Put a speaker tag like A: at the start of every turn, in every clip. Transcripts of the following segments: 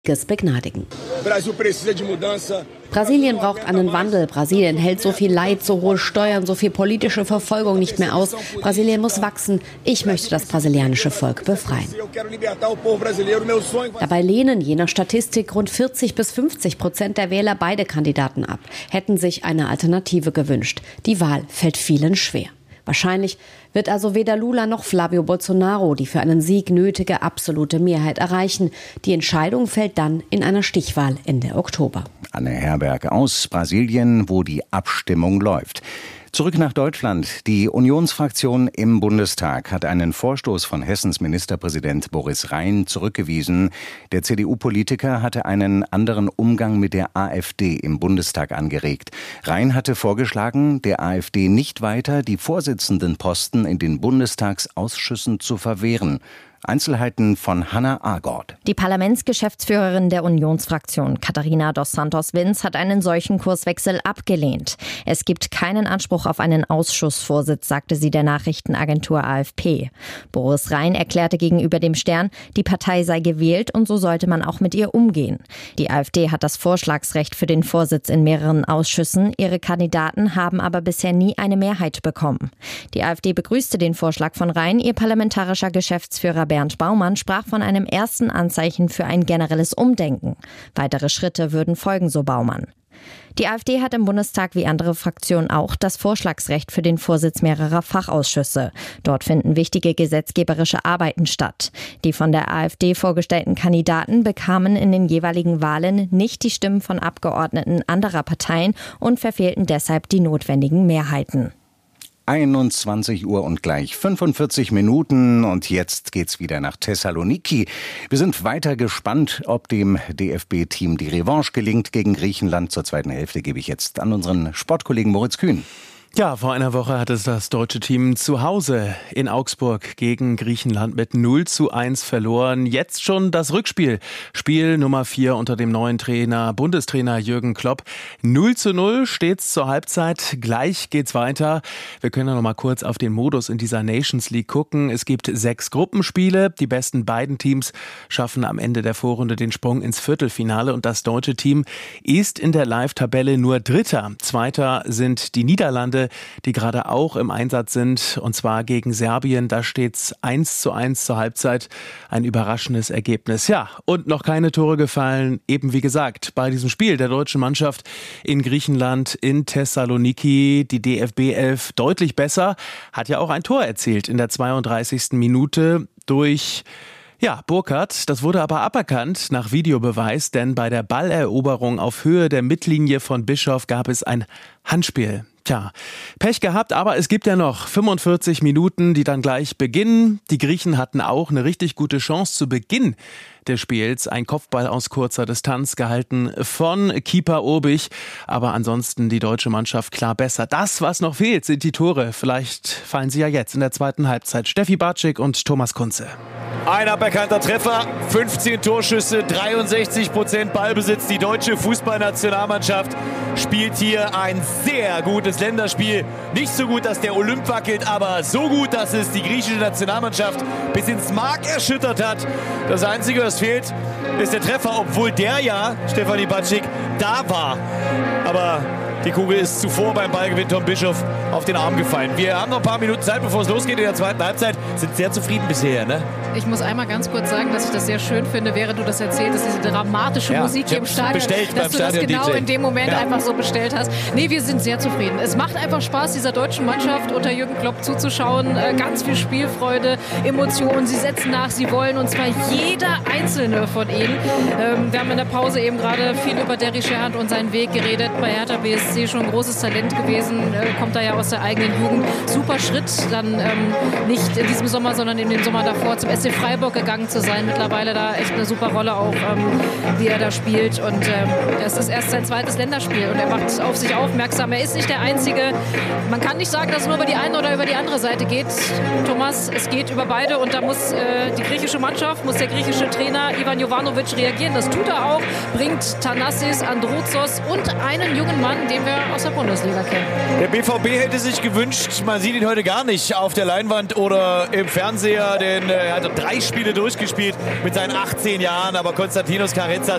A: begnadigen. Brasilien braucht einen Wandel. Brasilien hält so viel Leid, so hohe Steuern, so viel politische Verfolgung nicht mehr aus. Brasilien muss wachsen. Ich möchte das brasilianische Volk befreien. Dabei lehnen je nach Statistik rund 40-50% der Wähler beide Kandidaten ab, hätten sich eine Alternative gewünscht. Die Wahl fällt vielen schwer. Wahrscheinlich wird also weder Lula noch Flavio Bolsonaro die für einen Sieg nötige absolute Mehrheit erreichen. Die Entscheidung fällt dann in einer Stichwahl Ende Oktober.
B: Anne Herberg aus Brasilien, wo die Abstimmung läuft. Zurück nach Deutschland. Die Unionsfraktion im Bundestag hat einen Vorstoß von Hessens Ministerpräsident Boris Rhein zurückgewiesen. Der CDU-Politiker hatte einen anderen Umgang mit der AfD im Bundestag angeregt. Rhein hatte vorgeschlagen, der AfD nicht weiter die Vorsitzendenposten in den Bundestagsausschüssen zu verwehren. Einzelheiten von Hannah Agord.
C: Die Parlamentsgeschäftsführerin der Unionsfraktion, Katharina dos Santos-Vins, hat einen solchen Kurswechsel abgelehnt. Es gibt keinen Anspruch auf einen Ausschussvorsitz, sagte sie der Nachrichtenagentur AFP. Boris Rhein erklärte gegenüber dem Stern, die Partei sei gewählt und so sollte man auch mit ihr umgehen. Die AfD hat das Vorschlagsrecht für den Vorsitz in mehreren Ausschüssen. Ihre Kandidaten haben aber bisher nie eine Mehrheit bekommen. Die AfD begrüßte den Vorschlag von Rhein. Ihr parlamentarischer Geschäftsführer Bernd Baumann sprach von einem ersten Anzeichen für ein generelles Umdenken. Weitere Schritte würden folgen, so Baumann. Die AfD hat im Bundestag wie andere Fraktionen auch das Vorschlagsrecht für den Vorsitz mehrerer Fachausschüsse. Dort finden wichtige gesetzgeberische Arbeiten statt. Die von der AfD vorgestellten Kandidaten bekamen in den jeweiligen Wahlen nicht die Stimmen von Abgeordneten anderer Parteien und verfehlten deshalb die notwendigen Mehrheiten.
B: 21 Uhr und gleich 45 Minuten und jetzt geht's wieder nach Thessaloniki. Wir sind weiter gespannt, ob dem DFB-Team die Revanche gelingt gegen Griechenland. Zur zweiten Hälfte gebe ich jetzt an unseren Sportkollegen Moritz Kühn.
D: Ja, vor einer Woche hat es das deutsche Team zu Hause in Augsburg gegen Griechenland mit 0:1 verloren. Jetzt schon das Rückspiel. Spiel Nummer 4 unter dem neuen Bundestrainer Jürgen Klopp. 0:0 steht's zur Halbzeit. Gleich geht's weiter. Wir können ja noch mal kurz auf den Modus in dieser Nations League gucken. Es gibt 6 Gruppenspiele. Die besten beiden Teams schaffen am Ende der Vorrunde den Sprung ins Viertelfinale. Und das deutsche Team ist in der Live-Tabelle nur Dritter. Zweiter sind die Niederlande, die gerade auch im Einsatz sind, und zwar gegen Serbien. Da steht's 1:1 zur Halbzeit. Ein überraschendes Ergebnis. Ja, und noch keine Tore gefallen. Eben wie gesagt, bei diesem Spiel der deutschen Mannschaft in Griechenland, in Thessaloniki, die DFB-11 deutlich besser. Hat ja auch ein Tor erzielt in der 32. Minute durch Burkhardt. Das wurde aber aberkannt nach Videobeweis, denn bei der Balleroberung auf Höhe der Mittellinie von Bischof gab es ein Handspiel. Tja, Pech gehabt, aber es gibt ja noch 45 Minuten, die dann gleich beginnen. Die Griechen hatten auch eine richtig gute Chance zu Beginn des Spiels. Ein Kopfball aus kurzer Distanz gehalten von Keeper Obich. Aber ansonsten die deutsche Mannschaft klar besser. Das, was noch fehlt, sind die Tore. Vielleicht fallen sie ja jetzt in der zweiten Halbzeit. Steffi Bartschik und Thomas Kunze.
E: Ein aberkannter Treffer, 15 Torschüsse, 63% Ballbesitz. Die deutsche Fußballnationalmannschaft spielt hier ein sehr gutes Länderspiel. Nicht so gut, dass der Olymp wackelt, aber so gut, dass es die griechische Nationalmannschaft bis ins Mark erschüttert hat. Das Einzige, was fehlt, ist der Treffer, obwohl der ja, Stefanie Batschik, da war. Aber die Kugel ist zuvor beim Ballgewinn Tom Bischof auf den Arm gefallen. Wir haben noch ein paar Minuten Zeit, bevor es losgeht in der zweiten Halbzeit. Sind sehr zufrieden bisher, ne?
F: Ich muss einmal ganz kurz sagen, dass ich das sehr schön finde, während du das erzählst, diese dramatische Musik hier im Stadion, dass du das genau in dem Moment einfach so bestellt hast. Nee, wir sind sehr zufrieden. Es macht einfach Spaß, dieser deutschen Mannschaft unter Jürgen Klopp zuzuschauen. Ganz viel Spielfreude, Emotionen. Sie setzen nach, sie wollen, und zwar jeder einzelne von ihnen. Wir haben in der Pause eben gerade viel über Derry Scherhand und seinen Weg geredet. Bei Hertha BSC schon ein großes Talent gewesen. Kommt da ja aus der eigenen Jugend. Super Schritt, dann nicht in diesem Sommer, sondern in dem Sommer davor zum SC Freiburg gegangen zu sein. Mittlerweile da echt eine super Rolle auch, die er da spielt. Und es ist erst sein zweites Länderspiel und er macht auf sich aufmerksam. Er ist nicht der Einzige. Man kann nicht sagen, dass es nur über die eine oder über die andere Seite geht. Thomas, es geht über beide und da muss die griechische Mannschaft, muss der griechische Trainer Ivan Jovanovic reagieren. Das tut er auch. Bringt Thanassis, Androuzos und einen jungen Mann, den wir aus der Bundesliga kennen.
E: Der BVB hält hätte sich gewünscht, man sieht ihn heute gar nicht auf der Leinwand oder im Fernseher, denn er hat 3 Spiele durchgespielt mit seinen 18 Jahren, aber Konstantinos Karetzas,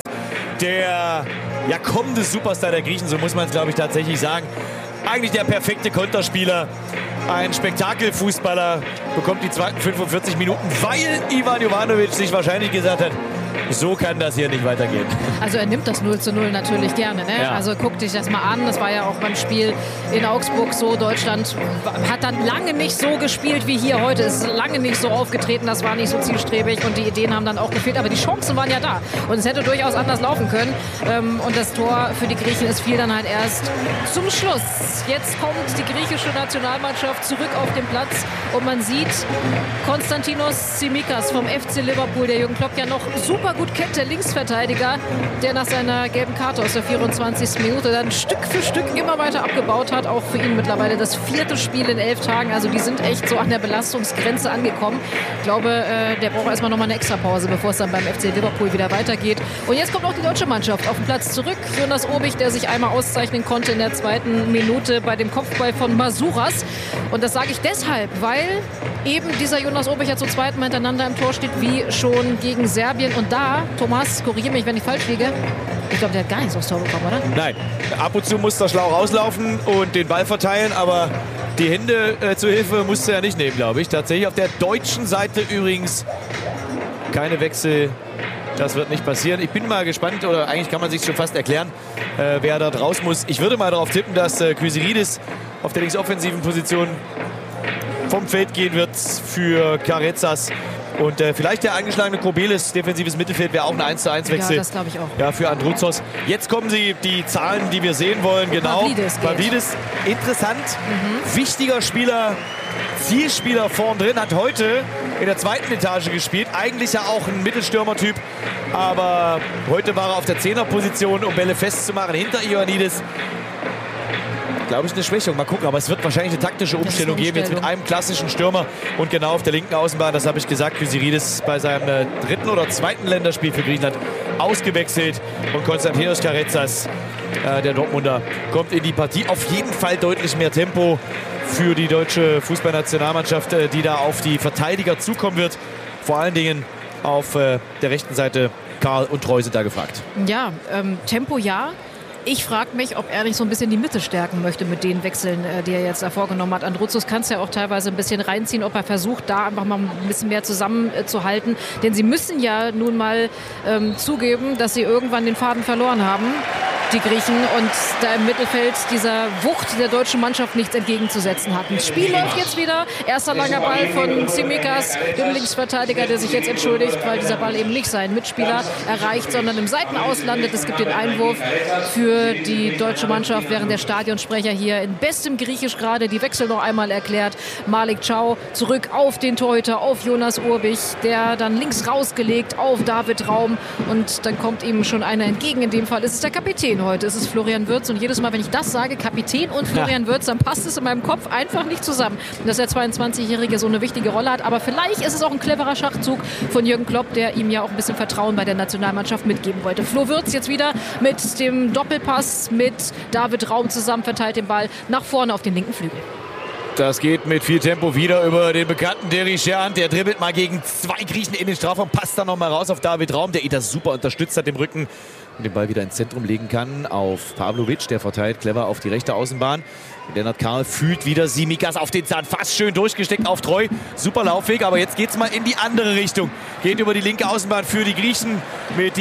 E: der kommende Superstar der Griechen, so muss man es, glaube ich, tatsächlich sagen. Eigentlich der perfekte Konterspieler, ein Spektakelfußballer, bekommt die zweiten 45 Minuten, weil Ivan Jovanovic sich wahrscheinlich gesagt hat, so kann das hier nicht weitergehen.
F: Also er nimmt das 0:0 natürlich gerne. Ne? Ja. Also guck dich das mal an. Das war ja auch beim Spiel in Augsburg so. Deutschland hat dann lange nicht so gespielt wie hier heute. Es ist lange nicht so aufgetreten. Das war nicht so zielstrebig und die Ideen haben dann auch gefehlt. Aber die Chancen waren ja da. Und es hätte durchaus anders laufen können. Und das Tor für die Griechen, es fiel dann halt erst zum Schluss. Jetzt kommt die griechische Nationalmannschaft zurück auf den Platz. Und man sieht Konstantinos Tsimikas vom FC Liverpool, der Jürgen Klopp ja noch super gut kennt, der Linksverteidiger, der nach seiner gelben Karte aus der 24. Minute dann Stück für Stück immer weiter abgebaut hat. Auch für ihn mittlerweile das 4. Spiel in 11 Tagen. Also die sind echt so an der Belastungsgrenze angekommen. Ich glaube, der braucht erstmal nochmal eine Extrapause, bevor es dann beim FC Liverpool wieder weitergeht. Und jetzt kommt auch die deutsche Mannschaft auf den Platz zurück. Jonas Obich, der sich einmal auszeichnen konnte in der 2. Minute bei dem Kopfball von Masouras. Und das sage ich deshalb, weil eben dieser Jonas Obich ja zu zweit Mal hintereinander im Tor steht, wie schon gegen Serbien. Und da, Thomas, korrigiere mich, wenn ich falsch liege, ich glaube, der hat gar nichts aufs Tor bekommen, oder?
E: Nein, ab und zu muss der schlau rauslaufen und den Ball verteilen, aber die Hände zur Hilfe musste er nicht nehmen, glaube ich. Tatsächlich auf der deutschen Seite übrigens keine Wechsel. Das wird nicht passieren. Ich bin mal gespannt, oder eigentlich kann man sich schon fast erklären, wer da raus muss. Ich würde mal darauf tippen, dass Kyriakidis auf der linksoffensiven Position vom Feld gehen wird für Karetzas. Und vielleicht der angeschlagene Kobelis, defensives Mittelfeld, wäre auch ein 1:1-Wechsel.
F: Ja, das glaube ich auch.
E: Ja, für Androuzos. Jetzt kommen die Zahlen, die wir sehen wollen. Genau. Pavlidis, interessant. Wichtiger Spieler, Zielspieler vorn drin, hat heute in der 2. Etage gespielt. Eigentlich ja auch ein Mittelstürmertyp. Aber heute war er auf der 10er-Position, um Bälle festzumachen hinter Ioannidis. Glaube ich, eine Schwächung. Mal gucken, aber es wird wahrscheinlich eine taktische Umstellung geben, jetzt mit einem klassischen Stürmer und genau auf der linken Außenbahn, das habe ich gesagt, Kyriakidis bei seinem 3. oder 2. Länderspiel für Griechenland ausgewechselt und Konstantinos Karetzas, der Dortmunder, kommt in die Partie. Auf jeden Fall deutlich mehr Tempo für die deutsche Fußballnationalmannschaft, die da auf die Verteidiger zukommen wird. Vor allen Dingen auf der rechten Seite Karl und Treu sind da gefragt.
F: Ja, Tempo ja. Ich frage mich, ob er nicht so ein bisschen die Mitte stärken möchte mit den Wechseln, die er jetzt da vorgenommen hat. Androuzos kann es ja auch teilweise ein bisschen reinziehen, ob er versucht, da einfach mal ein bisschen mehr zusammenzuhalten. Denn sie müssen ja nun mal zugeben, dass sie irgendwann den Faden verloren haben, die Griechen, und da im Mittelfeld dieser Wucht der deutschen Mannschaft nichts entgegenzusetzen hatten. Das Spiel läuft jetzt wieder. Erster langer Ball von Tsimikas, dem Linksverteidiger, der sich jetzt entschuldigt, weil dieser Ball eben nicht seinen Mitspieler erreicht, sondern im Seitenaus landet. Es gibt den Einwurf für die deutsche Mannschaft, während der Stadionsprecher hier in bestem Griechisch gerade die Wechsel noch einmal erklärt. Malik Chow zurück auf den Torhüter, auf Jonas Urbich, der dann links rausgelegt auf David Raum, und dann kommt ihm schon einer entgegen. In dem Fall ist es der Kapitän heute, es ist Florian Wirtz, und jedes Mal, wenn ich das sage, Kapitän und Florian Wirtz, dann passt es in meinem Kopf einfach nicht zusammen, dass der 22-Jährige so eine wichtige Rolle hat, aber vielleicht ist es auch ein cleverer Schachzug von Jürgen Klopp, der ihm ja auch ein bisschen Vertrauen bei der Nationalmannschaft mitgeben wollte. Flo Wirtz jetzt wieder mit dem Doppelpass mit David Raum zusammen, verteilt den Ball nach vorne auf den linken Flügel.
E: Das geht mit viel Tempo wieder über den bekannten Derichern. Der dribbelt mal gegen 2 Griechen in den Strafraum, passt dann noch mal raus auf David Raum, der ihn das super unterstützt hat im Rücken und den Ball wieder ins Zentrum legen kann auf Pavlovic. Der verteilt clever auf die rechte Außenbahn. Lennart Karl fühlt wieder Tsimikas auf den Zahn, fast schön durchgesteckt auf Treu. Super Laufweg, aber jetzt geht es mal in die andere Richtung. Geht über die linke Außenbahn für die Griechen mit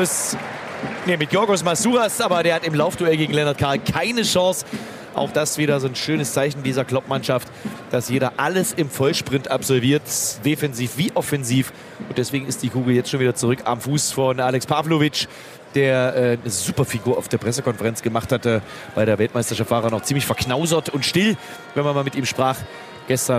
E: mit Giorgos Masouras, aber der hat im Laufduell gegen Lennart Karl keine Chance. Auch das wieder so ein schönes Zeichen dieser Klopp-Mannschaft, dass jeder alles im Vollsprint absolviert, defensiv wie offensiv. Und deswegen ist die Kugel jetzt schon wieder zurück am Fuß von Alex Pavlovic, der eine super Figur auf der Pressekonferenz gemacht hatte. Bei der Weltmeisterschaft war er noch ziemlich verknausert und still, wenn man mal mit ihm sprach. Gestern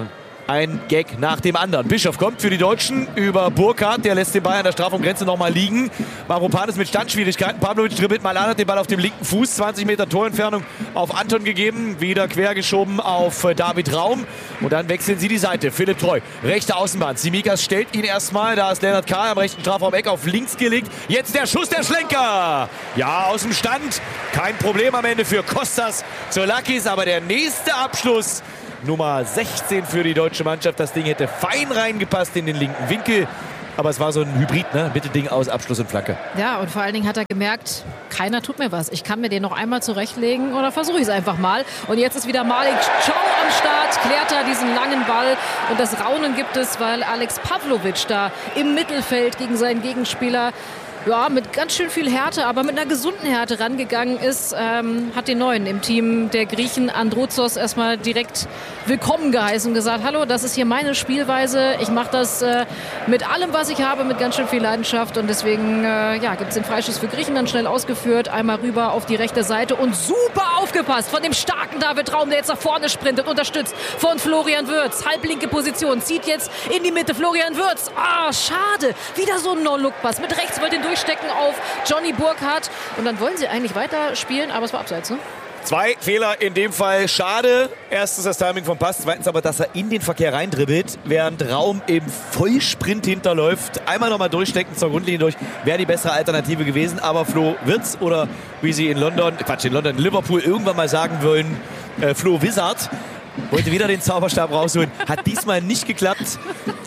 E: ein Gag nach dem anderen. Bischof kommt für die Deutschen über Burkhardt. Der lässt den Ball an der Strafraumgrenze nochmal liegen. Mavropanos mit Standschwierigkeiten. Pavlovic dribbelt mal an, hat den Ball auf dem linken Fuß. 20 Meter Torentfernung auf Anton gegeben. Wieder quergeschoben auf David Raum. Und dann wechseln sie die Seite. Philipp Treu, rechte Außenbahn. Tsimikas stellt ihn erstmal. Da ist Lennart Kahl am rechten Strafraum-Eck auf links gelegt. Jetzt der Schuss, der Schlenker. Ja, aus dem Stand. Kein Problem am Ende für Kostas Zoulakis. Aber der nächste Abschluss, Nummer 16 für die deutsche Mannschaft. Das Ding hätte fein reingepasst in den linken Winkel. Aber es war so ein Hybrid, ne? Mittelding aus Abschluss und Flanke.
F: Ja, und vor allen Dingen hat er gemerkt, keiner tut mir was. Ich kann mir den noch einmal zurechtlegen oder versuche ich es einfach mal. Und jetzt ist wieder Malik Chow am Start, klärt er diesen langen Ball. Und das Raunen gibt es, weil Alex Pavlovic da im Mittelfeld gegen seinen Gegenspieler mit ganz schön viel Härte, aber mit einer gesunden Härte rangegangen ist, hat den Neuen im Team der Griechen Androuzos erstmal direkt willkommen geheißen und gesagt, hallo, das ist hier meine Spielweise, ich mache das mit allem, was ich habe, mit ganz schön viel Leidenschaft und deswegen gibt es den Freischuss für Griechenland schnell ausgeführt, einmal rüber auf die rechte Seite und super aufgepasst von dem starken David Raum, der jetzt nach vorne sprintet, unterstützt von Florian Wirtz, halblinke Position, zieht jetzt in die Mitte Florian Wirtz, schade, wieder so ein No-Look-Pass, mit rechts wollte den durchstecken auf Johnny Burkhardt und dann wollen sie eigentlich weiterspielen, aber es war abseits, ne?
E: 2 Fehler in dem Fall. Schade. Erstens das Timing vom Pass. Zweitens aber, dass er in den Verkehr reindribbelt, während Raum im Vollsprint hinterläuft. Einmal nochmal durchstecken zur Grundlinie durch. Wäre die bessere Alternative gewesen. Aber Flo Wirtz oder wie sie in Liverpool irgendwann mal sagen wollen, Flo Wizard, wollte wieder den Zauberstab rausholen. Hat diesmal nicht geklappt.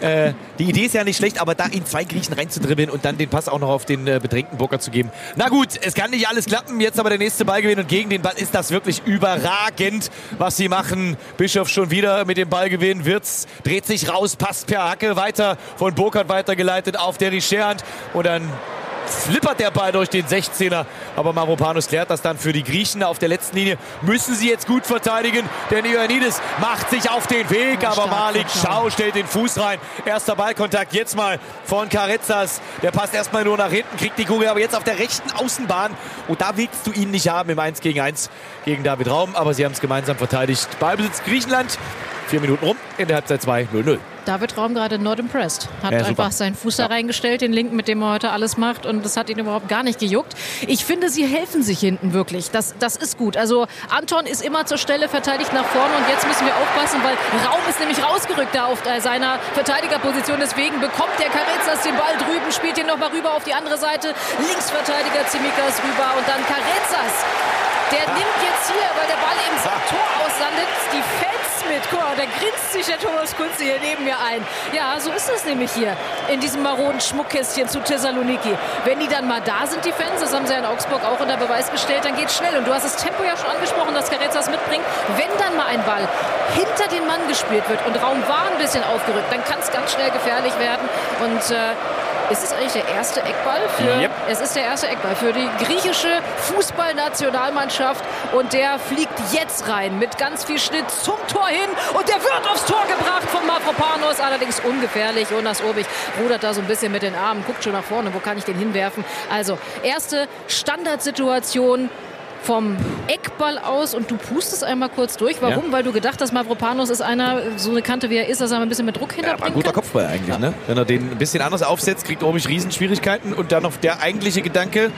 E: Die Idee ist ja nicht schlecht, aber da in 2 Griechen reinzudribbeln und dann den Pass auch noch auf den bedrängten Burkhardt zu geben. Na gut, es kann nicht alles klappen. Jetzt aber der nächste Ballgewinn und gegen den Ball ist das wirklich überragend, was sie machen. Bischof schon wieder mit dem Ballgewinn. Wirtz dreht sich raus, passt per Hacke weiter, von Burkhardt weitergeleitet auf Derry Scherhand und dann flippert der Ball durch den 16er. Aber Mavropanos klärt das dann für die Griechen. Auf der letzten Linie müssen sie jetzt gut verteidigen. Denn Ioannidis macht sich auf den Weg. Aber Malik Chow stellt den Fuß rein. Erster Ballkontakt jetzt mal von Carezas. Der passt erstmal nur nach hinten, kriegt die Kugel aber jetzt auf der rechten Außenbahn. Und da willst du ihn nicht haben im 1 gegen 1 gegen David Raum. Aber sie haben es gemeinsam verteidigt. Ballbesitz Griechenland. 4 Minuten rum, in der Halbzeit 2, 0-0.
F: David Raum gerade not impressed. Hat einfach seinen Fuß da reingestellt, den linken, mit dem er heute alles macht. Und das hat ihn überhaupt gar nicht gejuckt. Ich finde, sie helfen sich hinten wirklich. Das ist gut. Also Anton ist immer zur Stelle, verteidigt nach vorne. Und jetzt müssen wir aufpassen, weil Raum ist nämlich rausgerückt da auf seiner Verteidigerposition. Deswegen bekommt der Carezas den Ball drüben, spielt ihn nochmal rüber auf die andere Seite. Linksverteidiger Tsimikas rüber und dann Carezas. Der nimmt jetzt hier, weil der Ball im Tor auslandet, die Fans mit. Guck mal, da grinst sich der Thomas Kunze hier neben mir ein. Ja, so ist das nämlich hier in diesem maroden Schmuckkästchen zu Thessaloniki. Wenn die dann mal da sind, die Fans, das haben sie ja in Augsburg auch unter Beweis gestellt, dann geht's schnell. Und du hast das Tempo ja schon angesprochen, das Carezas mitbringt. Wenn dann mal ein Ball hinter den Mann gespielt wird und Raum war ein bisschen aufgerückt, dann kann es ganz schnell gefährlich werden. Und ist es eigentlich der erste Eckball? Es ist der erste Eckball für die griechische Fußballnationalmannschaft. Und der fliegt jetzt rein mit ganz viel Schnitt zum Tor hin. Und der wird aufs Tor gebracht von Mavropanos. Allerdings ungefährlich. Jonas Obig rudert da so ein bisschen mit den Armen. Guckt schon nach vorne. Wo kann ich den hinwerfen? Also, erste Standardsituation vom Eckball aus und du pustest einmal kurz durch. Warum? Ja. Weil du gedacht hast, Mavropanos ist einer, so eine Kante wie er ist, dass er ein bisschen mit Druck hinterbringen kann.
E: Ein guter Kopfball eigentlich, ne? Wenn er den ein bisschen anders aufsetzt, kriegt Obig Riesenschwierigkeiten und dann noch der eigentliche Gedanke,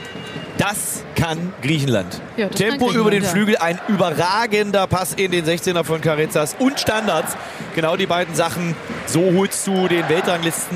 E: das kann Griechenland. Ja, das Tempo kann über den Flügel, ein überragender Pass in den 16er von Carezas und Standards. Genau die beiden Sachen. So holst du den Weltranglisten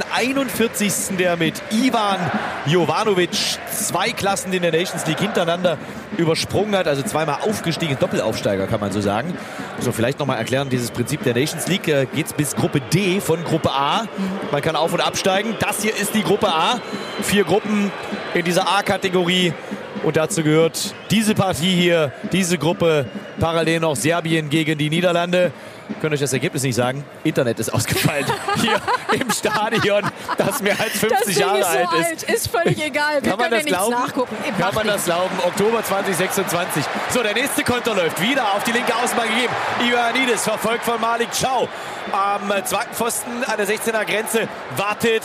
E: 41. der mit Ivan Jovanovic 2 Klassen in der Nations League hintereinander übersprungen hat. Also zweimal aufgestiegen, Doppelaufsteiger kann man so sagen. So, vielleicht nochmal erklären, dieses Prinzip der Nations League geht es bis Gruppe D von Gruppe A. Man kann auf- und absteigen. Das hier ist die Gruppe A. 4 Gruppen in dieser A-Kategorie. Und dazu gehört diese Partie hier, diese Gruppe, parallel noch Serbien gegen die Niederlande. Könnt euch das Ergebnis nicht sagen? Internet ist ausgefallen hier im Stadion, das mehr als 50 Jahre alt ist.
F: Ist völlig egal. Wir können ja nichts nachgucken.
E: Kann man das glauben? Oktober 2026. So, der nächste Konter läuft wieder auf die linke Außenbahn gegeben. Ioannidis, verfolgt von Malik Chow. Am zweiten Pfosten an der 16er Grenze wartet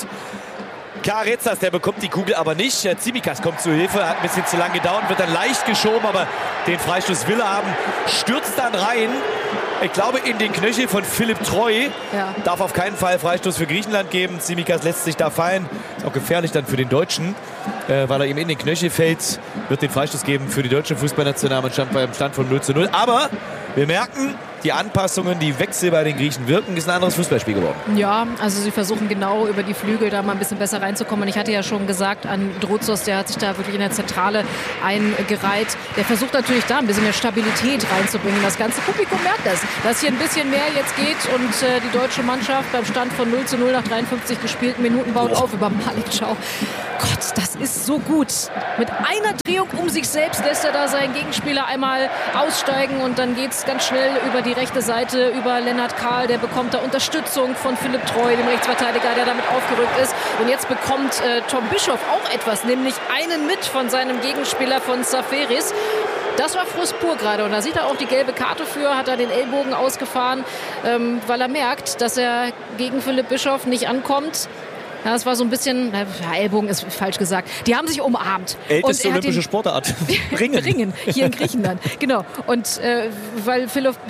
E: Carezas, der bekommt die Kugel aber nicht. Tsimikas kommt zur Hilfe, hat ein bisschen zu lang gedauert, wird dann leicht geschoben, aber den Freistoß will er haben, stürzt dann rein Ich glaube, in den Knöchel von Philipp Treu darf auf keinen Fall Freistoß für Griechenland geben. Tsimikas lässt sich da fallen. Ist auch gefährlich dann für den Deutschen, weil er ihm in den Knöchel fällt. Wird den Freistoß geben für die deutsche Fußballnationalmannschaft beim Stand von 0:0. Aber wir merken, die Anpassungen, die Wechsel bei den Griechen wirken, ist ein anderes Fußballspiel geworden.
F: Ja, also sie versuchen genau über die Flügel da mal ein bisschen besser reinzukommen. Und ich hatte ja schon gesagt, Androuzos, der hat sich da wirklich in der Zentrale eingereiht. Der versucht natürlich da ein bisschen mehr Stabilität reinzubringen. Das ganze Publikum merkt das, dass hier ein bisschen mehr jetzt geht und die deutsche Mannschaft beim Stand von 0:0 nach 53 gespielten Minuten baut auf über Malik Thiaw. Gott, das ist so gut. Mit einer Drehung um sich selbst lässt er da seinen Gegenspieler einmal aussteigen und dann geht es ganz schnell über die rechte Seite, über Lennart Kahl. Der bekommt da Unterstützung von Philipp Treu, dem Rechtsverteidiger, der damit aufgerückt ist. Und jetzt bekommt Tom Bischoff auch etwas, nämlich einen mit von seinem Gegenspieler von Zaferis. Das war Frust pur gerade und da sieht er auch die gelbe Karte für, hat er den Ellbogen ausgefahren, weil er merkt, dass er gegen Philipp Bischoff nicht ankommt. Ja, das war so ein bisschen, Ellbogen ist falsch gesagt. Die haben sich umarmt.
E: Älteste olympische Sportart.
F: Ringen, hier in Griechenland. Genau. Und weil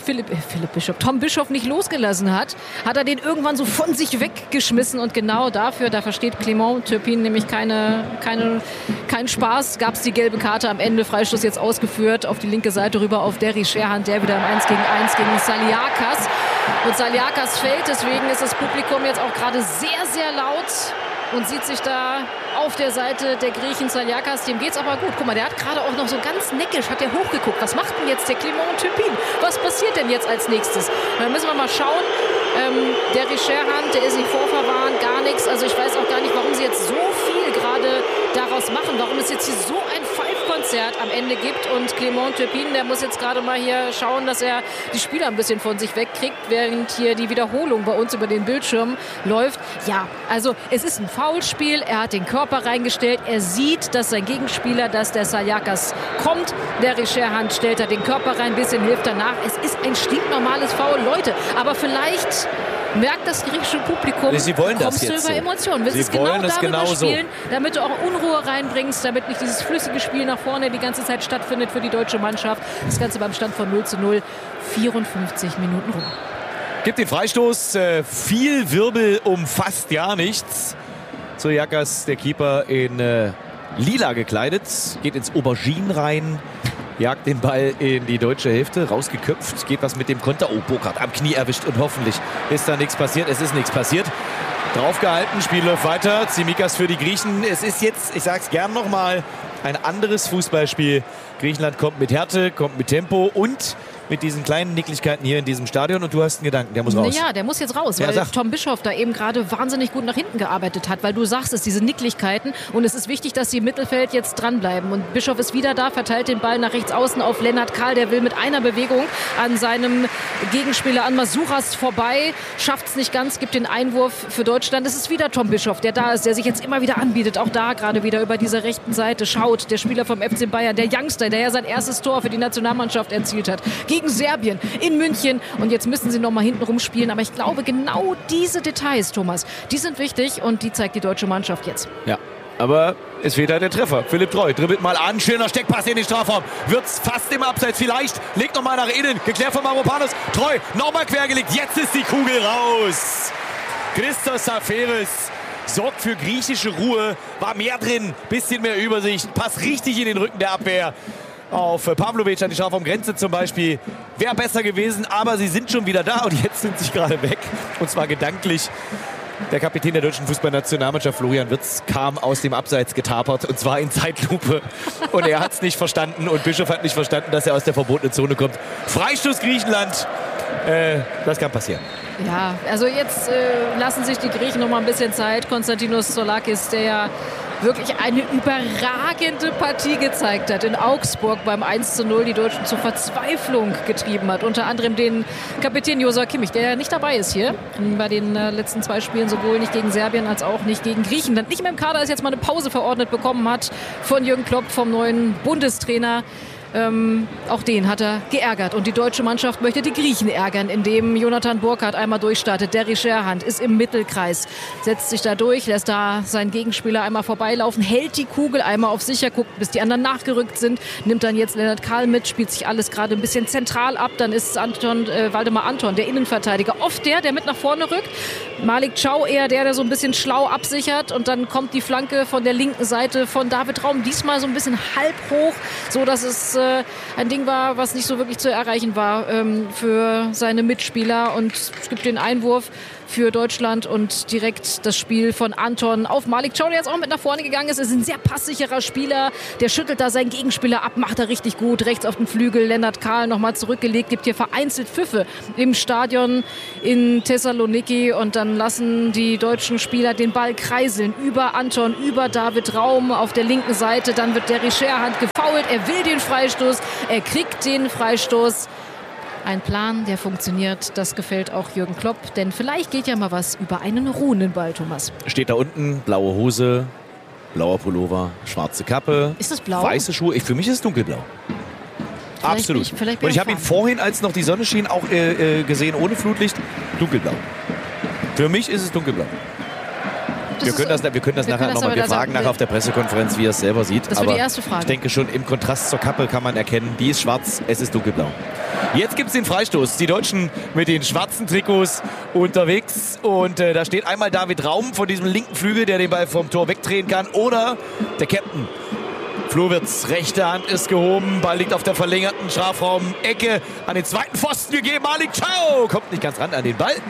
F: Tom Bischoff nicht losgelassen hat, hat er den irgendwann so von sich weggeschmissen. Und genau dafür, da versteht Clément Turpin nämlich keinen Spaß, gab es die gelbe Karte am Ende. Freistoß jetzt ausgeführt, auf die linke Seite rüber auf Derry Sherhan, der wieder im 1 gegen 1 gegen Saliakas. Und Saliakas fällt, deswegen ist das Publikum jetzt auch gerade sehr, sehr laut und sieht sich da auf der Seite der Griechen Saliakas. Dem geht's aber gut. Guck mal, der hat gerade auch noch so ganz neckisch, hat der hochgeguckt. Was macht denn jetzt der Clément Turpin? Was passiert denn jetzt als nächstes? Da müssen wir mal schauen. Derry Sherhan, der ist nicht vorverwarnt, gar nichts. Also ich weiß auch gar nicht, warum sie jetzt so viel gerade daraus machen. Warum es jetzt hier so ein Pfeifkonzert am Ende gibt. Und Clément Turpin, der muss jetzt gerade mal hier schauen, dass er die Spieler ein bisschen von sich wegkriegt, während hier die Wiederholung bei uns über den Bildschirm läuft. Ja, also es ist ein Foulspiel. Er hat den Körper reingestellt. Er sieht, dass sein Gegenspieler, dass der Saliakas kommt. Derry Sherhan stellt da den Körper rein, ein bisschen hilft danach. Es ist ein stinknormales Foul, Leute. Aber vielleicht merkt das griechische Publikum,
E: sie wollen das
F: kommst
E: jetzt
F: du über Emotionen. Willst
E: sie
F: es
E: wollen
F: genau darüber
E: so
F: spielen, damit du auch Unruhe reinbringst, damit nicht dieses flüssige Spiel nach vorne die ganze Zeit stattfindet für die deutsche Mannschaft. Das Ganze beim Stand von 0:0, 54 Minuten rum.
E: Gibt den Freistoß, viel Wirbel um fast gar nichts. Saliakas, der Keeper, in lila gekleidet, geht ins Aubergine rein. Jagt den Ball in die deutsche Hälfte, rausgeköpft, geht was mit dem Konter. Oh, Burkhardt am Knie erwischt und hoffentlich ist da nichts passiert. Es ist nichts passiert. Draufgehalten, Spiel läuft weiter. Tsimikas für die Griechen. Es ist jetzt, ich sag's gern nochmal, ein anderes Fußballspiel. Griechenland kommt mit Härte, kommt mit Tempo und mit diesen kleinen Nicklichkeiten hier in diesem Stadion. Und du hast einen Gedanken, der muss raus.
F: Ja, der muss jetzt raus, weil Tom Bischoff da eben gerade wahnsinnig gut nach hinten gearbeitet hat, weil du sagst es, diese Nicklichkeiten. Und es ist wichtig, dass sie im Mittelfeld jetzt dranbleiben. Und Bischoff ist wieder da, verteilt den Ball nach rechts außen auf Lennart Kahl. Der will mit einer Bewegung an seinem Gegenspieler an Masuras vorbei. Schafft es nicht ganz, gibt den Einwurf für Deutschland. Es ist wieder Tom Bischoff, der da ist, der sich jetzt immer wieder anbietet. Auch da gerade wieder über diese rechten Seite schaut. Der Spieler vom FC Bayern, der Youngster, der ja sein erstes Tor für die Nationalmannschaft erzielt hat. Gegen Serbien in München. Und jetzt müssen sie noch mal hinten rumspielen. Aber ich glaube, genau diese Details, Thomas, die sind wichtig und die zeigt die deutsche Mannschaft jetzt.
E: Ja, aber es fehlt halt der Treffer. Philipp Treu dribbelt mal an. Schöner Steckpass in den Strafraum. Wird's fast im Abseits vielleicht. Legt noch mal nach innen. Geklärt von Mavropanos. Treu nochmal quergelegt. Jetzt ist die Kugel raus. Christos Zaferis sorgt für griechische Ruhe. War mehr drin. Bisschen mehr Übersicht. Passt richtig in den Rücken der Abwehr. Auf Pavlovic an die Strafraumgrenze zum Beispiel. Wäre besser gewesen, aber sie sind schon wieder da und jetzt sind sie gerade weg. Und zwar gedanklich. Der Kapitän der deutschen Fußballnationalmannschaft, Florian Wirtz, kam aus dem Abseits getapert und zwar in Zeitlupe. Und er hat es nicht verstanden und Bischof hat nicht verstanden, dass er aus der verbotenen Zone kommt. Freistoß Griechenland. Das kann passieren.
F: Ja, also jetzt lassen sich die Griechen noch mal ein bisschen Zeit. Konstantinos Zoulakis, der ja wirklich eine überragende Partie gezeigt hat in Augsburg beim 1:0, die Deutschen zur Verzweiflung getrieben hat. Unter anderem den Kapitän Joshua Kimmich, der ja nicht dabei ist hier bei den letzten 2 Spielen, sowohl nicht gegen Serbien als auch nicht gegen Griechenland. Nicht mehr im Kader, ist jetzt mal eine Pause verordnet bekommen hat von Jürgen Klopp, vom neuen Bundestrainer. Auch den hat er geärgert. Und die deutsche Mannschaft möchte die Griechen ärgern, indem Jonathan Burkhardt einmal durchstartet. Derry Scherhand ist im Mittelkreis, setzt sich da durch, lässt da seinen Gegenspieler einmal vorbeilaufen, hält die Kugel einmal auf sicher, guckt, bis die anderen nachgerückt sind, nimmt dann jetzt Lennart Kahl mit, spielt sich alles gerade ein bisschen zentral ab. Dann ist Waldemar Anton, der Innenverteidiger, oft der mit nach vorne rückt. Malik Chow eher der so ein bisschen schlau absichert. Und dann kommt die Flanke von der linken Seite von David Raum. Diesmal so ein bisschen halb hoch, so dass es ein Ding war, was nicht so wirklich zu erreichen war für seine Mitspieler. Und es gibt den Einwurf für Deutschland und direkt das Spiel von Anton auf Malik Chow, der jetzt auch mit nach vorne gegangen ist. Er ist ein sehr passsicherer Spieler. Der schüttelt da seinen Gegenspieler ab, macht er richtig gut. Rechts auf den Flügel, Lennart Kahl nochmal zurückgelegt. Gibt hier vereinzelt Pfiffe im Stadion in Thessaloniki. Und dann lassen die deutschen Spieler den Ball kreiseln über Anton, über David Raum auf der linken Seite. Dann wird Derry Scherhand gefoult. Er will den Freistoß. Er kriegt den Freistoß. Ein Plan, der funktioniert, das gefällt auch Jürgen Klopp, denn vielleicht geht ja mal was über einen ruhenden Ball, Thomas.
E: Steht da unten, blaue Hose, blauer Pullover, schwarze Kappe.
F: Ist das blau?
E: Weiße Schuhe, für mich ist es dunkelblau. Absolut. Und ich habe ihn vorhin, als noch die Sonne schien, auch gesehen, ohne Flutlicht, dunkelblau. Für mich ist es dunkelblau. Wir können das nachher nochmal, wir fragen nachher auf der Pressekonferenz, wie er es selber sieht.
F: Das wird die erste Frage.
E: Ich denke schon, im Kontrast zur Kappe kann man erkennen, die ist schwarz, es ist dunkelblau. Jetzt gibt es den Freistoß. Die Deutschen mit den schwarzen Trikots unterwegs. Und da steht einmal David Raum von diesem linken Flügel, der den Ball vom Tor wegdrehen kann. Oder der Captain. Flo Wirtz, rechte Hand ist gehoben. Ball liegt auf der verlängerten Strafraum-Ecke. An den zweiten Pfosten gegeben. Malik Chow kommt nicht ganz ran an den Ball.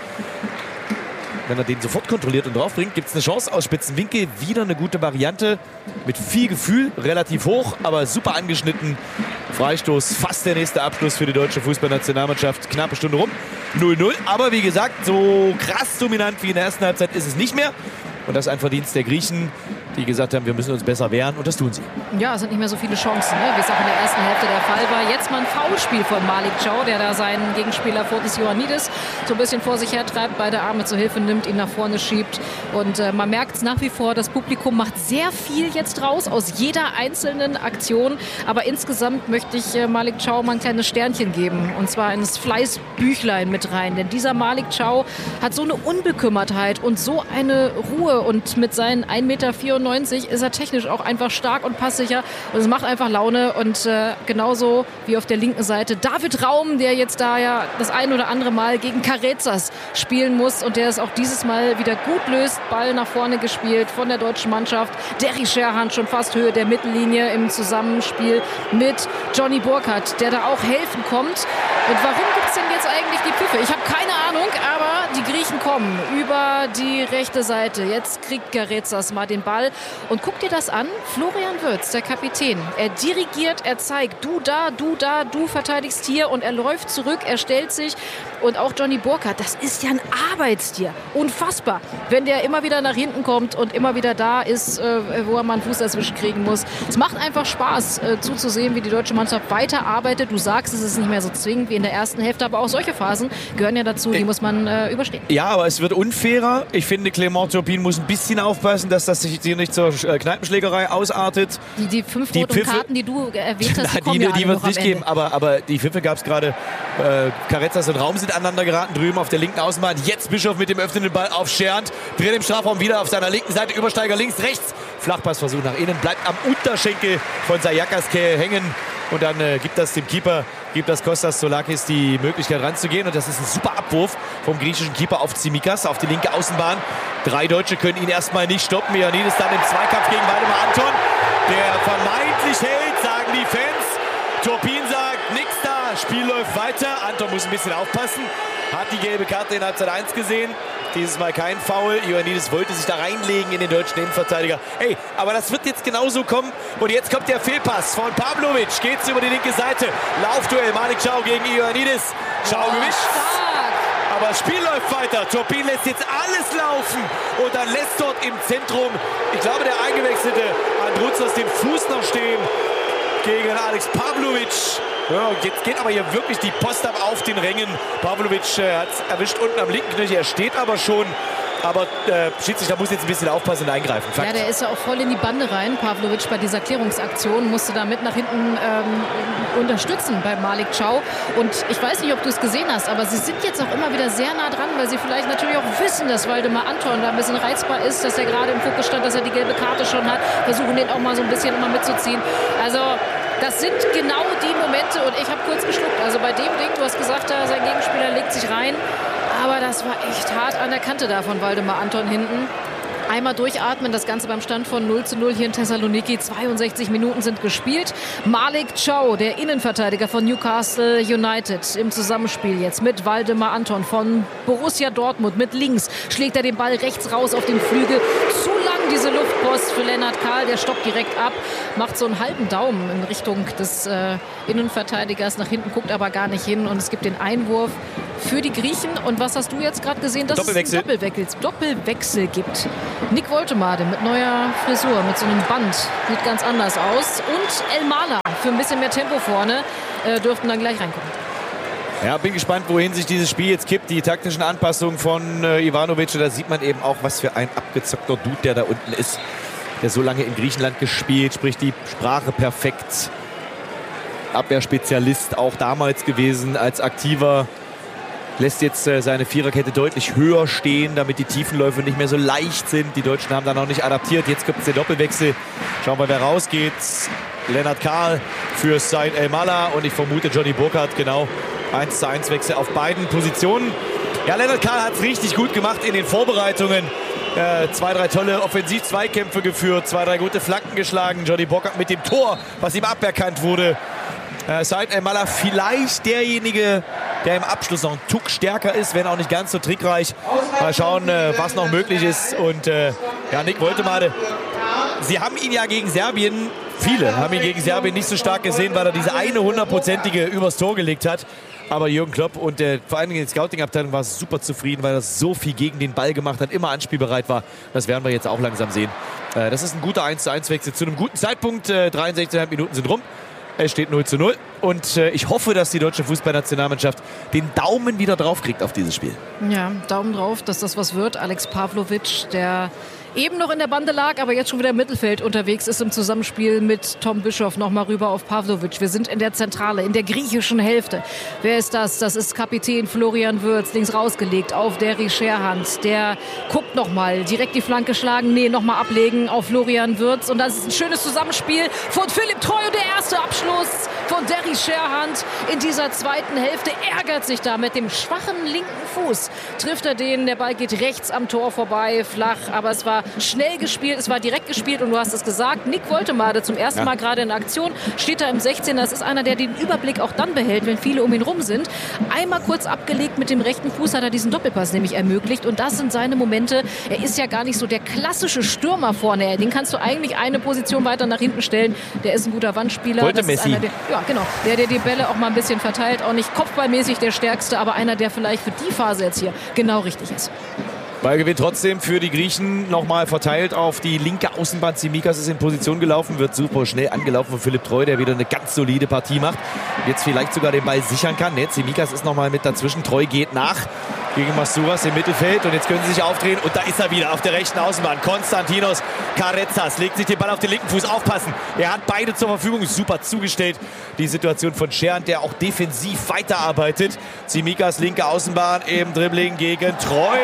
E: Wenn er den sofort kontrolliert und draufbringt, gibt es eine Chance aus spitzen Winkel. Wieder eine gute Variante mit viel Gefühl, relativ hoch, aber super angeschnitten. Freistoß, fast der nächste Abschluss für die deutsche Fußballnationalmannschaft. Knappe Stunde rum, 0-0. Aber wie gesagt, so krass dominant wie in der ersten Halbzeit ist es nicht mehr. Und das ist ein Verdienst der Griechen, die gesagt haben, wir müssen uns besser wehren. Und das tun sie.
F: Ja, es sind nicht mehr so viele Chancen, ne? Wie es auch in der ersten Hälfte der Fall war. Jetzt mal ein Foulspiel von Malik Chow, der da seinen Gegenspieler Fotis Ioannidis so ein bisschen vor sich hertreibt, beide Arme zur Hilfe nimmt, ihn nach vorne schiebt. Und man merkt es nach wie vor, das Publikum macht sehr viel jetzt raus aus jeder einzelnen Aktion. Aber insgesamt möchte ich Malik Chow mal ein kleines Sternchen geben. Und zwar ins Fleißbüchlein mit rein. Denn dieser Malik Chow hat so eine Unbekümmertheit und so eine Ruhe. Und mit seinen 1,94 Meter ist er technisch auch einfach stark und passsicher. Und es macht einfach Laune. Und genauso wie auf der linken Seite David Raum, der jetzt da ja das ein oder andere Mal gegen Carezas spielen muss. Und der es auch dieses Mal wieder gut löst. Ball nach vorne gespielt von der deutschen Mannschaft. Derry Scherhand schon fast Höhe der Mittellinie im Zusammenspiel mit Johnny Burkhardt, der da auch helfen kommt. Und warum gibt es denn jetzt eigentlich die Pfiffe? Ich habe keine Ahnung, aber die Griechen kommen über die rechte Seite. Jetzt kriegt Carezas mal den Ball. Und guck dir das an. Florian Wirtz, der Kapitän. Er dirigiert, er zeigt, du da, du verteidigst hier. Und er läuft zurück, er stellt sich. Und auch Johnny Burkhardt, das ist ja ein Arbeitstier. Unfassbar. Wenn der immer wieder nach hinten kommt und immer wieder da ist, wo er mal einen Fuß dazwischen kriegen muss. Es macht einfach Spaß, zuzusehen, wie die deutsche Mannschaft weiterarbeitet. Du sagst, es ist nicht mehr so zwingend wie in der ersten Hälfte. Aber auch solche Phasen gehören ja dazu, die muss man überstehen.
E: Ja, aber es wird unfairer. Ich finde, Clément Turpin muss ein bisschen aufpassen, dass das sich hier nicht zur Kneipenschlägerei ausartet.
F: Die 5 roten Karten, die du erwähnt hast,
E: die wird es nicht geben. Aber die Pfiffe gab es gerade. Carezas und Raum sind aneinander geraten drüben auf der linken Außenbahn. Jetzt Bischof mit dem öffnenden Ball auf Scherhand. Dreht im Strafraum wieder auf seiner linken Seite. Übersteiger links, rechts. Flachpassversuch nach innen. Bleibt am Unterschenkel von Sayakas hängen. Und dann gibt das dem Keeper, gibt das Kostas Tsolakis die Möglichkeit ranzugehen. Und das ist ein super Abwurf vom griechischen Keeper auf Tsimikas, auf die linke Außenbahn. 3 Deutsche können ihn erstmal nicht stoppen. Ioannidis dann im Zweikampf gegen Waldemar Anton. Der vermeintlich hält, sagen die Fans. Turpin sagt, nix da. Spiel läuft weiter. Anton muss ein bisschen aufpassen. Hat die gelbe Karte in Halbzeit 1 gesehen. Dieses Mal kein Foul. Ioannidis wollte sich da reinlegen in den deutschen Innenverteidiger. Hey, aber das wird jetzt genauso kommen. Und jetzt kommt der Fehlpass von Pavlovic. Geht's über die linke Seite. Laufduell. Malik Chow gegen Ioannidis. Chow gewischt. Aber das Spiel läuft weiter. Turpin lässt jetzt alles laufen. Und dann lässt dort im Zentrum, ich glaube, der eingewechselte Androuzas den Fuß noch stehen gegen Alex Pavlovic. Ja, jetzt geht aber hier wirklich die Post ab auf den Rängen. Pavlovic hat es erwischt unten am linken Knöchel. Er steht aber schon Aber Schiedsrichter muss jetzt ein bisschen aufpassen und eingreifen. Fakt.
F: Ja, der ist ja auch voll in die Bande rein. Pavlovic bei dieser Klärungsaktion musste da mit nach hinten unterstützen bei Malik Chow. Und ich weiß nicht, ob du es gesehen hast, aber sie sind jetzt auch immer wieder sehr nah dran, weil sie vielleicht natürlich auch wissen, dass Waldemar Anton da ein bisschen reizbar ist, dass er gerade im Fokus stand, dass er die gelbe Karte schon hat. Versuchen den auch mal so ein bisschen immer mitzuziehen. Also das sind genau die Momente und ich habe kurz geschluckt. Also bei dem Ding, du hast gesagt, sein Gegenspieler legt sich rein. Aber das war echt hart an der Kante da von Waldemar Anton hinten. Einmal durchatmen, das Ganze beim Stand von 0:0 hier in Thessaloniki. 62 Minuten sind gespielt. Malik Chow, der Innenverteidiger von Newcastle United, im Zusammenspiel jetzt mit Waldemar Anton von Borussia Dortmund. Mit links schlägt er den Ball rechts raus auf den Flügel. Zu lang diese Luftpost für Lennart Kahl. Der stoppt direkt ab, macht so einen halben Daumen in Richtung des Innenverteidigers nach hinten, guckt aber gar nicht hin. Und es gibt den Einwurf für die Griechen. Und was hast du jetzt gerade gesehen? Dass es einen Doppelwechsel gibt. Nick Woltemade mit neuer Frisur, mit so einem Band. Sieht ganz anders aus. Und El Mala für ein bisschen mehr Tempo vorne dürften dann gleich reinkommen.
E: Ja, bin gespannt, wohin sich dieses Spiel jetzt kippt. Die taktischen Anpassungen von Ivanovic. Da sieht man eben auch, was für ein abgezockter Dude der da unten ist. Der so lange in Griechenland gespielt, spricht die Sprache perfekt. Abwehrspezialist auch damals gewesen als Aktiver. Lässt jetzt seine Viererkette deutlich höher stehen, damit die Tiefenläufe nicht mehr so leicht sind. Die Deutschen haben da noch nicht adaptiert. Jetzt gibt es den Doppelwechsel. Schauen wir, wer rausgeht. Lennart Kahl für Said El Mala und ich vermute Johnny Burkhardt, genau. 1:1 Wechsel auf beiden Positionen. Ja, Lennart Kahl hat es richtig gut gemacht in den Vorbereitungen. 2, 3 tolle Offensiv-Zweikämpfe geführt, 2, 3 gute Flanken geschlagen. Johnny Burkhardt mit dem Tor, was ihm aberkannt wurde. Said El Mala vielleicht derjenige, der im Abschluss noch ein Tuck stärker ist, wenn auch nicht ganz so trickreich. Mal schauen, was noch möglich ist. Und Nick Woltemade, sie haben ihn ja gegen Serbien, viele haben ihn gegen Serbien nicht so stark gesehen, weil er diese eine 100-prozentige übers Tor gelegt hat. Aber Jürgen Klopp und vor allen Dingen die Scouting-Abteilung war super zufrieden, weil er so viel gegen den Ball gemacht hat, immer anspielbereit war. Das werden wir jetzt auch langsam sehen. Das ist ein guter 1:1 Wechsel zu einem guten Zeitpunkt. 63,5 Minuten sind rum. Es steht 0:0 und ich hoffe, dass die deutsche Fußballnationalmannschaft den Daumen wieder drauf kriegt auf dieses Spiel.
F: Ja, Daumen drauf, dass das was wird. Alex Pavlovic, der eben noch in der Bande lag, aber jetzt schon wieder im Mittelfeld unterwegs ist im Zusammenspiel mit Tom Bischoff. Nochmal rüber auf Pavlovic. Wir sind in der Zentrale, in der griechischen Hälfte. Wer ist das? Das ist Kapitän Florian Wirtz, links rausgelegt auf Derry Scherhand. Der guckt nochmal, direkt die Flanke schlagen, nochmal ablegen auf Florian Wirtz. Und das ist ein schönes Zusammenspiel von Philipp Treu und der erste Abschluss von Derry Scherhand in dieser zweiten Hälfte. Ärgert sich da mit dem schwachen linken Fuß. Trifft er den, der Ball geht rechts am Tor vorbei, flach, aber es war schnell gespielt, es war direkt gespielt und du hast es gesagt, Nick Woltemade zum ersten Mal gerade in Aktion, steht da im 16er, das ist einer, der den Überblick auch dann behält, wenn viele um ihn rum sind. Einmal kurz abgelegt mit dem rechten Fuß hat er diesen Doppelpass nämlich ermöglicht und das sind seine Momente. Er ist ja gar nicht so der klassische Stürmer vorne, den kannst du eigentlich eine Position weiter nach hinten stellen, der ist ein guter Wandspieler.
E: Das ist einer,
F: der die Bälle auch mal ein bisschen verteilt, auch nicht kopfballmäßig der Stärkste, aber einer, der vielleicht für die Phase jetzt hier genau richtig ist.
E: Ballgewinn trotzdem für die Griechen, nochmal verteilt auf die linke Außenbahn. Tsimikas ist in Position gelaufen, wird super schnell angelaufen von Philipp Treu, der wieder eine ganz solide Partie macht. Jetzt vielleicht sogar den Ball sichern kann. Tsimikas ist nochmal mit dazwischen. Treu geht nach gegen Masuras im Mittelfeld und jetzt können sie sich aufdrehen und da ist er wieder auf der rechten Außenbahn. Konstantinos Karetsas legt sich den Ball auf den linken Fuß. Aufpassen, er hat beide zur Verfügung, super zugestellt. Die Situation von Scherhand, der auch defensiv weiterarbeitet. Tsimikas linke Außenbahn im Dribbling gegen Treu.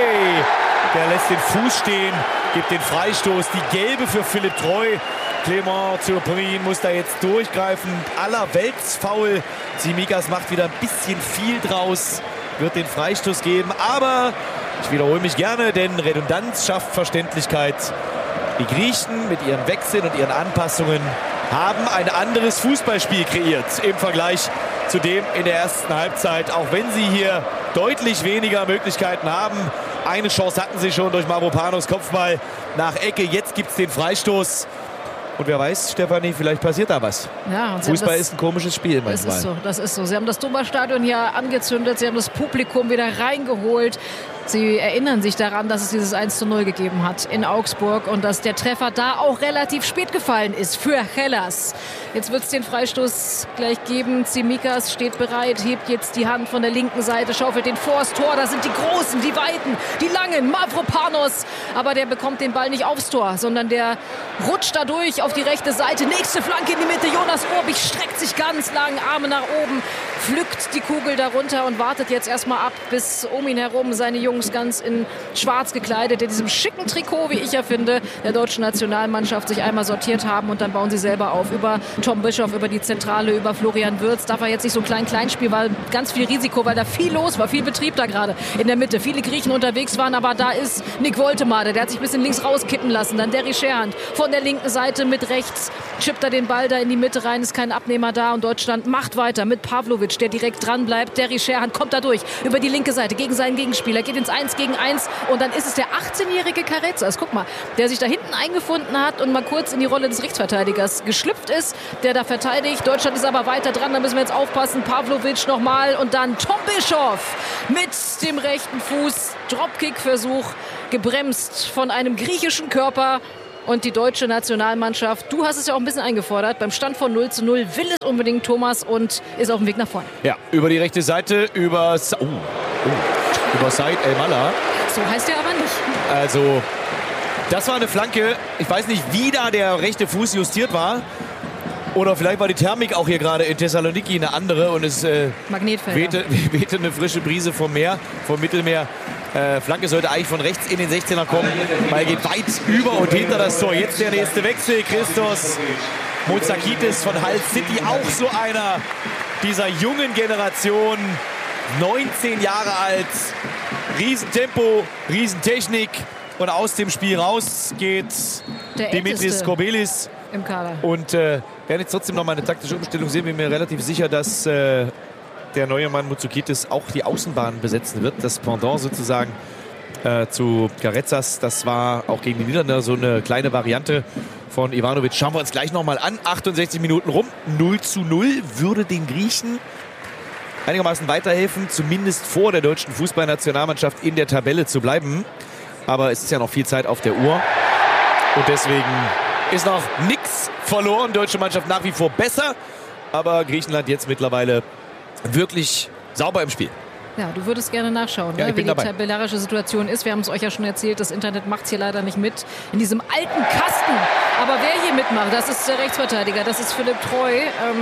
E: Der lässt den Fuß stehen, gibt den Freistoß. Die gelbe für Philipp Treu. Clément Turpin muss da jetzt durchgreifen. Allerweltsfoul. Tsimikas macht wieder ein bisschen viel draus. Wird den Freistoß geben. Aber ich wiederhole mich gerne, denn Redundanz schafft Verständlichkeit. Die Griechen mit ihren Wechseln und ihren Anpassungen haben ein anderes Fußballspiel kreiert im Vergleich zu dem in der ersten Halbzeit. Auch wenn sie hier deutlich weniger Möglichkeiten haben. Eine Chance hatten sie schon durch Mavropanos Kopfball nach Ecke. Jetzt gibt es den Freistoß. Und wer weiß, Stefanie, vielleicht passiert da was.
F: Ja, und
E: Fußball ist ein komisches Spiel manchmal.
F: Das ist so. Sie haben das Duma-Stadion hier angezündet, sie haben das Publikum wieder reingeholt. Sie erinnern sich daran, dass es dieses 1:0 gegeben hat in Augsburg und dass der Treffer da auch relativ spät gefallen ist für Hellas. Jetzt wird es den Freistoß gleich geben. Tsimikas steht bereit, hebt jetzt die Hand von der linken Seite, schaufelt den vor das Tor. Da sind die Großen, die Weiten, die Langen, Mavropanos. Aber der bekommt den Ball nicht aufs Tor, sondern der rutscht da durch auf die rechte Seite. Nächste Flanke in die Mitte. Jonas Urbich streckt sich ganz lang, Arme nach oben, pflückt die Kugel darunter und wartet jetzt erstmal ab, bis um ihn herum seine Jungs ganz in schwarz gekleidet, in diesem schicken Trikot, wie ich ja finde, der deutschen Nationalmannschaft sich einmal sortiert haben und dann bauen sie selber auf. Über Tom Bischoff, über die Zentrale, über Florian Wirtz. Darf er jetzt nicht so ein klein Spiel, weil ganz viel Risiko, weil da viel los war, viel Betrieb da gerade in der Mitte. Viele Griechen unterwegs waren, aber da ist Nick Woltemade, der hat sich ein bisschen links rauskippen lassen. Dann Derry Scherhand von der linken Seite mit rechts, chippt er den Ball da in die Mitte rein, ist kein Abnehmer da und Deutschland macht weiter mit Pavlovic, der direkt dran bleibt. Derry Scherhand kommt da durch, über die linke Seite gegen seinen Gegenspieler, geht ins 1 gegen 1 und dann ist es der 18-jährige Carezas, guck mal, der sich da hinten eingefunden hat und mal kurz in die Rolle des Rechtsverteidigers geschlüpft ist, der da verteidigt. Deutschland ist aber weiter dran, da müssen wir jetzt aufpassen. Pavlovic nochmal und dann Tom Bischoff mit dem rechten Fuß. Dropkick-Versuch, gebremst von einem griechischen Körper. Und die deutsche Nationalmannschaft, du hast es ja auch ein bisschen eingefordert, beim Stand von 0:0 will es unbedingt Thomas und ist auf dem Weg nach vorne.
E: Ja, über die rechte Seite, über Said El-Mallah.
F: So heißt er aber nicht.
E: Also, das war eine Flanke. Ich weiß nicht, wie da der rechte Fuß justiert war. Oder vielleicht war die Thermik auch hier gerade in Thessaloniki eine andere und es wehte eine frische Brise vom Meer, vom Mittelmeer. Flanke sollte eigentlich von rechts in den 16er kommen. Ball geht weit über und hinter das Tor. Jetzt der nächste Wechsel. Christos Motsakitis von Hull City, auch so einer dieser jungen Generation. 19 Jahre alt. Riesentempo, Riesentechnik. Und aus dem Spiel raus geht Dimitris Kobelis
F: im Kader.
E: Und werden jetzt trotzdem noch mal eine taktische Umstellung sehen. Bin mir relativ sicher, dass der neue Mann Motsakitis auch die Außenbahn besetzen wird. Das Pendant sozusagen zu Carezas. Das war auch gegen die Niederländer so eine kleine Variante von Ivanovic. Schauen wir uns gleich noch mal an. 68 Minuten rum. 0:0 würde den Griechen einigermaßen weiterhelfen, zumindest vor der deutschen Fußballnationalmannschaft in der Tabelle zu bleiben. Aber es ist ja noch viel Zeit auf der Uhr. Und deswegen ist noch nichts verloren. Deutsche Mannschaft nach wie vor besser. Aber Griechenland jetzt mittlerweile wirklich sauber im Spiel.
F: Ja, du würdest gerne nachschauen,
E: ja,
F: wie die tabellarische Situation ist. Wir haben es euch ja schon erzählt, das Internet macht es hier leider nicht mit. In diesem alten Kasten. Aber wer hier mitmacht, das ist der Rechtsverteidiger, das ist Philipp Treu.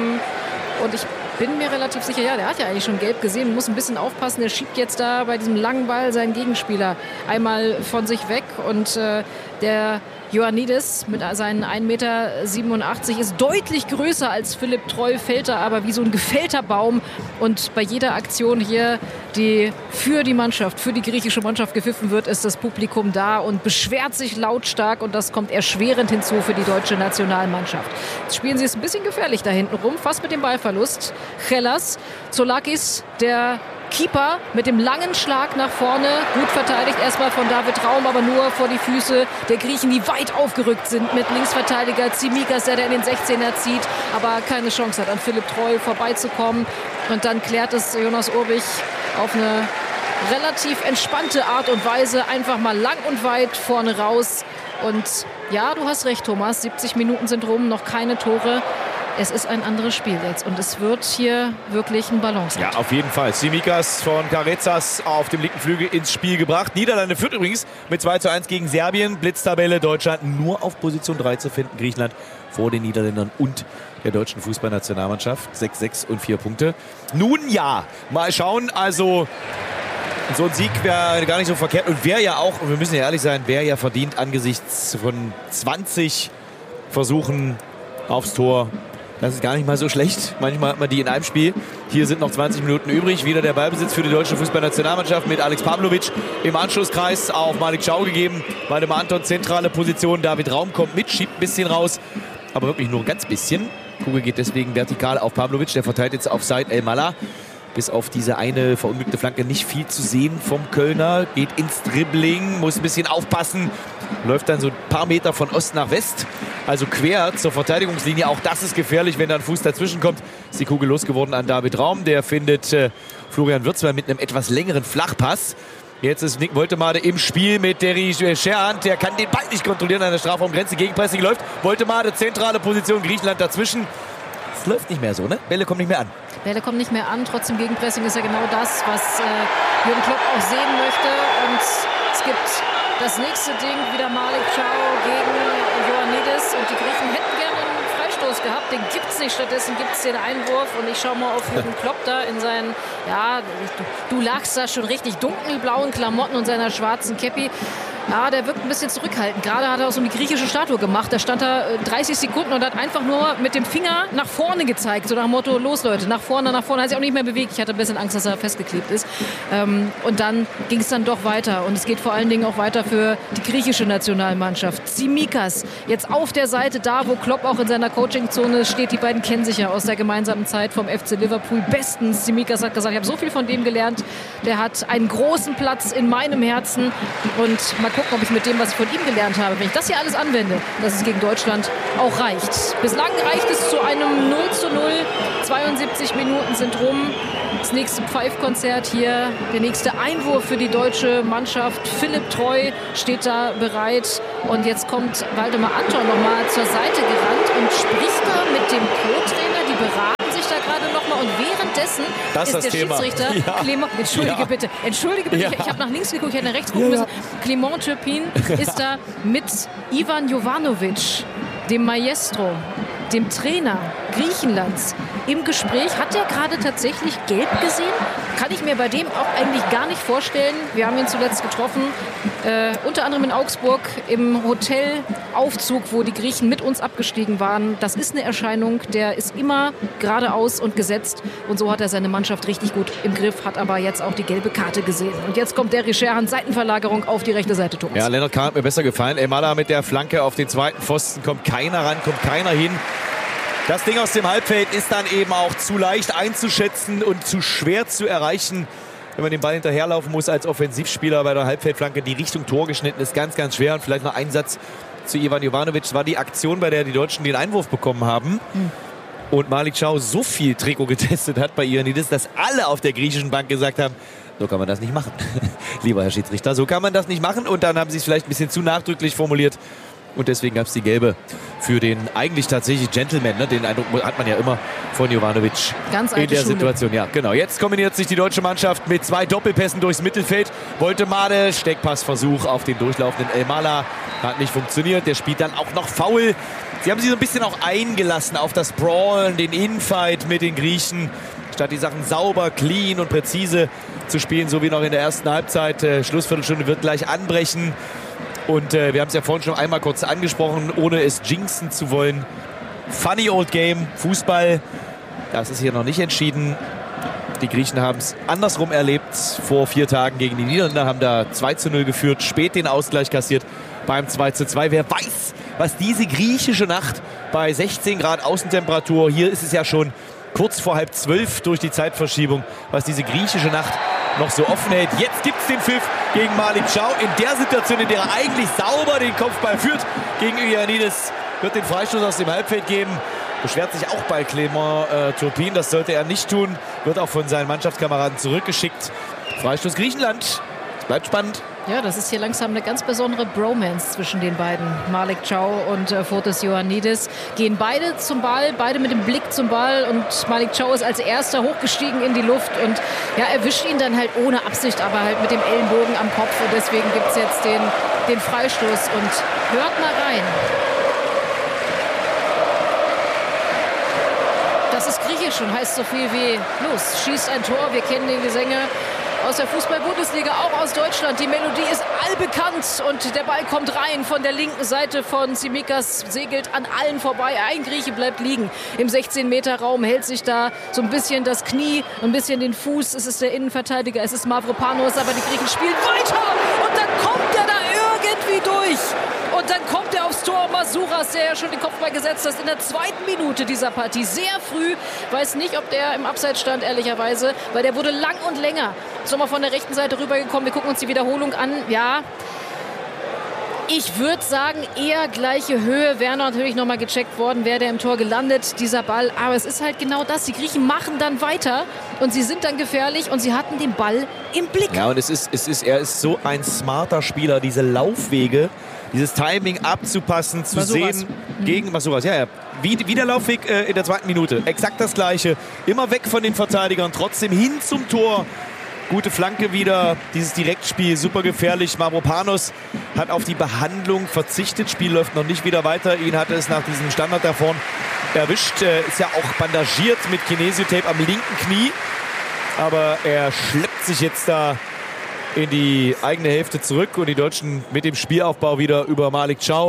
F: Und ich bin mir relativ sicher, ja, der hat ja eigentlich schon gelb gesehen, muss ein bisschen aufpassen. Der schiebt jetzt da bei diesem langen Ball seinen Gegenspieler einmal von sich weg. Und der Ioannidis mit seinen 1,87 Meter ist deutlich größer als Philipp Treu, fällt da aber wie so ein gefällter Baum. Und bei jeder Aktion hier, die für die Mannschaft, für die griechische Mannschaft gepfiffen wird, ist das Publikum da und beschwert sich lautstark. Und das kommt erschwerend hinzu für die deutsche Nationalmannschaft. Jetzt spielen sie es ein bisschen gefährlich da hinten rum, fast mit dem Ballverlust. Hellas, Zoulakis, der Keeper mit dem langen Schlag nach vorne, gut verteidigt erstmal von David Raum, aber nur vor die Füße der Griechen, die weit aufgerückt sind mit Linksverteidiger Tsimikas, der in den 16er zieht, aber keine Chance hat, an Philipp Treu vorbeizukommen. Und dann klärt es Jonas Urbich auf eine relativ entspannte Art und Weise einfach mal lang und weit vorne raus. Und ja, du hast recht, Thomas, 70 Minuten sind rum, noch keine Tore. Es ist ein anderes Spiel jetzt und es wird hier wirklich ein Balance.
E: Ja, auf jeden Fall. Tsimikas von Carezas auf dem linken Flügel ins Spiel gebracht. Niederlande führt übrigens mit 2:1 gegen Serbien. Blitztabelle, Deutschland nur auf Position 3 zu finden. Griechenland vor den Niederländern und der deutschen Fußballnationalmannschaft. 6 und 4 Punkte. Nun ja, mal schauen. Also so ein Sieg wäre gar nicht so verkehrt und wäre ja auch, und wir müssen ja ehrlich sein, wäre ja verdient angesichts von 20 Versuchen aufs Tor. Das ist gar nicht mal so schlecht. Manchmal hat man die in einem Spiel. Hier sind noch 20 Minuten übrig. Wieder der Ballbesitz für die deutsche Fußballnationalmannschaft mit Alex Pavlovic im Anschlusskreis auf Malik Schau gegeben. Waldemar Anton, zentrale Position. David Raum kommt mit, schiebt ein bisschen raus. Aber wirklich nur ein ganz bisschen. Kugel geht deswegen vertikal auf Pavlovic. Der verteilt jetzt auf Said El-Mallah. bis auf diese eine verunglückte Flanke nicht viel zu sehen vom Kölner. Geht ins Dribbling, muss ein bisschen aufpassen. Läuft dann so ein paar Meter von Ost nach West, also quer zur Verteidigungslinie. Auch das ist gefährlich, wenn da ein Fuß dazwischen kommt. Ist die Kugel losgeworden an David Raum. Der findet Florian Würzmann mit einem etwas längeren Flachpass. Jetzt ist Nick Woltemade im Spiel mit Derry Scherhand. Der kann den Ball nicht kontrollieren an der Strafraumgrenze. Gegenpressing läuft. Woltemade, zentrale Position, Griechenland dazwischen. Es läuft nicht mehr so, ne? Bälle kommen nicht mehr an.
F: Bälle kommen nicht mehr an. Trotzdem Gegenpressing ist ja genau das, was Jürgen Klopp auch sehen möchte. Und es gibt das nächste Ding, wieder Malik Thiaw gegen Ioannidis. Und die Griechen hätten gerne einen Freistoß gehabt. Den gibt es nicht. Stattdessen gibt es den Einwurf. Und ich schaue mal auf Jürgen Klopp da in seinen, ja, du lagst da schon richtig dunkelblauen Klamotten und seiner schwarzen Käppi. Ja, der wirkt ein bisschen zurückhaltend. Gerade hat er auch so eine griechische Statue gemacht. Da stand er 30 Sekunden und hat einfach nur mit dem Finger nach vorne gezeigt. So nach dem Motto, los Leute, nach vorne, nach vorne. Hat sich auch nicht mehr bewegt. Ich hatte ein bisschen Angst, dass er festgeklebt ist. Und dann ging es dann doch weiter. Und es geht vor allen Dingen auch weiter für die griechische Nationalmannschaft. Tsimikas, jetzt auf der Seite da, wo Klopp auch in seiner Coachingzone steht. Die beiden kennen sich ja aus der gemeinsamen Zeit vom FC Liverpool bestens. Tsimikas hat gesagt, ich habe so viel von dem gelernt. Der hat einen großen Platz in meinem Herzen. Und mal gucken, ob ich mit dem, was ich von ihm gelernt habe, wenn ich das hier alles anwende, dass es gegen Deutschland auch reicht. Bislang reicht es zu einem 0:0. 72 Minuten sind rum. Das nächste Pfeifkonzert hier, der nächste Einwurf für die deutsche Mannschaft. Philipp Treu steht da bereit. Und jetzt kommt Waldemar Anton nochmal zur Seite gerannt und spricht da mit dem Co-Trainer. Die beraten sich da gerade nochmal. Und währenddessen
E: das
F: ist der
E: Thema.
F: Schiedsrichter Clement. Entschuldige bitte. Ja. Ich habe nach links geguckt, ich hätte nach rechts gucken müssen. Clement Turpin ist da mit Ivan Jovanovic, dem Maestro, dem Trainer Griechenlands, im Gespräch. Hat er gerade tatsächlich gelb gesehen? Kann ich mir bei dem auch eigentlich gar nicht vorstellen. Wir haben ihn zuletzt getroffen, unter anderem in Augsburg im Hotelaufzug, wo die Griechen mit uns abgestiegen waren. Das ist eine Erscheinung, der ist immer geradeaus und gesetzt. Und so hat er seine Mannschaft richtig gut im Griff, hat aber jetzt auch die gelbe Karte gesehen. Und jetzt kommt Derry Scherhand, Seitenverlagerung auf die rechte Seite, Thomas.
E: Ja, Lennart Kahn hat mir besser gefallen. Elmala mit der Flanke auf den zweiten Pfosten, kommt keiner ran, kommt keiner hin. Das Ding aus dem Halbfeld ist dann eben auch zu leicht einzuschätzen und zu schwer zu erreichen. Wenn man den Ball hinterherlaufen muss als Offensivspieler bei der Halbfeldflanke, die Richtung Tor geschnitten ist, ganz, ganz schwer. Und vielleicht noch ein Satz zu Ivan Jovanovic. Das war die Aktion, bei der die Deutschen den Einwurf bekommen haben. Und Malik Thiaw so viel Trikot getestet hat bei Ioannidis, dass alle auf der griechischen Bank gesagt haben, so kann man das nicht machen. Lieber Herr Schiedsrichter, so kann man das nicht machen. Und dann haben sie es vielleicht ein bisschen zu nachdrücklich formuliert. Und deswegen gab es die gelbe für den eigentlich tatsächlich Gentleman. Ne? Den Eindruck hat man ja immer von Jovanovic
F: ganz alte
E: in der
F: Schule.
E: Situation. Ja, genau. Jetzt kombiniert sich die deutsche Mannschaft mit 2 Doppelpässen durchs Mittelfeld. Woltemade, Steckpassversuch auf den durchlaufenden Elmala. Hat nicht funktioniert. Der spielt dann auch noch faul. Sie haben sich so ein bisschen auch eingelassen auf das Brawlen, den Infight mit den Griechen. Statt die Sachen sauber, clean und präzise zu spielen, so wie noch in der ersten Halbzeit. Schlussviertelstunde wird gleich anbrechen. Und wir haben es ja vorhin schon einmal kurz angesprochen, ohne es jinxen zu wollen. Funny old game, Fußball, das ist hier noch nicht entschieden. Die Griechen haben es andersrum erlebt. Vor 4 Tagen gegen die Niederländer, haben da 2:0 geführt, spät den Ausgleich kassiert beim 2:2. Wer weiß, was diese griechische Nacht bei 16 Grad Außentemperatur, hier ist es ja schon kurz vor 11:30 durch die Zeitverschiebung, was diese griechische Nacht noch so offen hält. Jetzt gibt es den Pfiff gegen Malik Thiaw. In der Situation, in der er eigentlich sauber den Kopfball führt gegen Ioannidis, wird den Freistoß aus dem Halbfeld geben. Beschwert sich auch bei Clement Turpin. Das sollte er nicht tun. Wird auch von seinen Mannschaftskameraden zurückgeschickt. Freistoß Griechenland. Es bleibt spannend.
F: Ja, das ist hier langsam eine ganz besondere Bromance zwischen den beiden. Malik Thiaw und Fotis Ioannidis gehen beide zum Ball, beide mit dem Blick zum Ball. Und Malik Thiaw ist als erster hochgestiegen in die Luft und ja, erwischt ihn dann halt ohne Absicht, aber halt mit dem Ellenbogen am Kopf. Und deswegen gibt es jetzt den Freistoß. Und hört mal rein. Das ist griechisch und heißt so viel wie los, schießt ein Tor. Wir kennen die Gesänge aus der Fußball-Bundesliga, auch aus Deutschland. Die Melodie ist allbekannt und der Ball kommt rein von der linken Seite von Tsimikas, segelt an allen vorbei. Ein Grieche bleibt liegen im 16-Meter-Raum, hält sich da so ein bisschen das Knie, ein bisschen den Fuß. Es ist der Innenverteidiger, es ist Mavropanos, aber die Griechen spielen weiter und dann kommt er da irgendwie durch. Und dann kommt er aufs Tor. Masuras, der ja schon den Kopfball gesetzt hat in der 2. Minute dieser Partie. Sehr früh. Weiß nicht, ob der im Abseits stand, ehrlicherweise. Weil der wurde lang und länger. So mal von der rechten Seite rübergekommen. Wir gucken uns die Wiederholung an. Ja. Ich würde sagen, eher gleiche Höhe. Wäre natürlich nochmal gecheckt worden, wäre der im Tor gelandet, dieser Ball. Aber es ist halt genau das. Die Griechen machen dann weiter und sie sind dann gefährlich und sie hatten den Ball im Blick.
E: Ja, und er ist so ein smarter Spieler, diese Laufwege, dieses Timing abzupassen, zu sehen gegen Masuras. Ja, wie der Laufweg in der 2. Minute. Exakt das Gleiche. Immer weg von den Verteidigern, trotzdem hin zum Tor. Gute Flanke wieder, dieses Direktspiel, super gefährlich. Mavropanos hat auf die Behandlung verzichtet, Spiel läuft noch nicht wieder weiter. Ihn hatte es nach diesem Standard da vorne erwischt, ist ja auch bandagiert mit Kinesiotape am linken Knie. Aber er schleppt sich jetzt da in die eigene Hälfte zurück und die Deutschen mit dem Spielaufbau wieder über Malik Chow.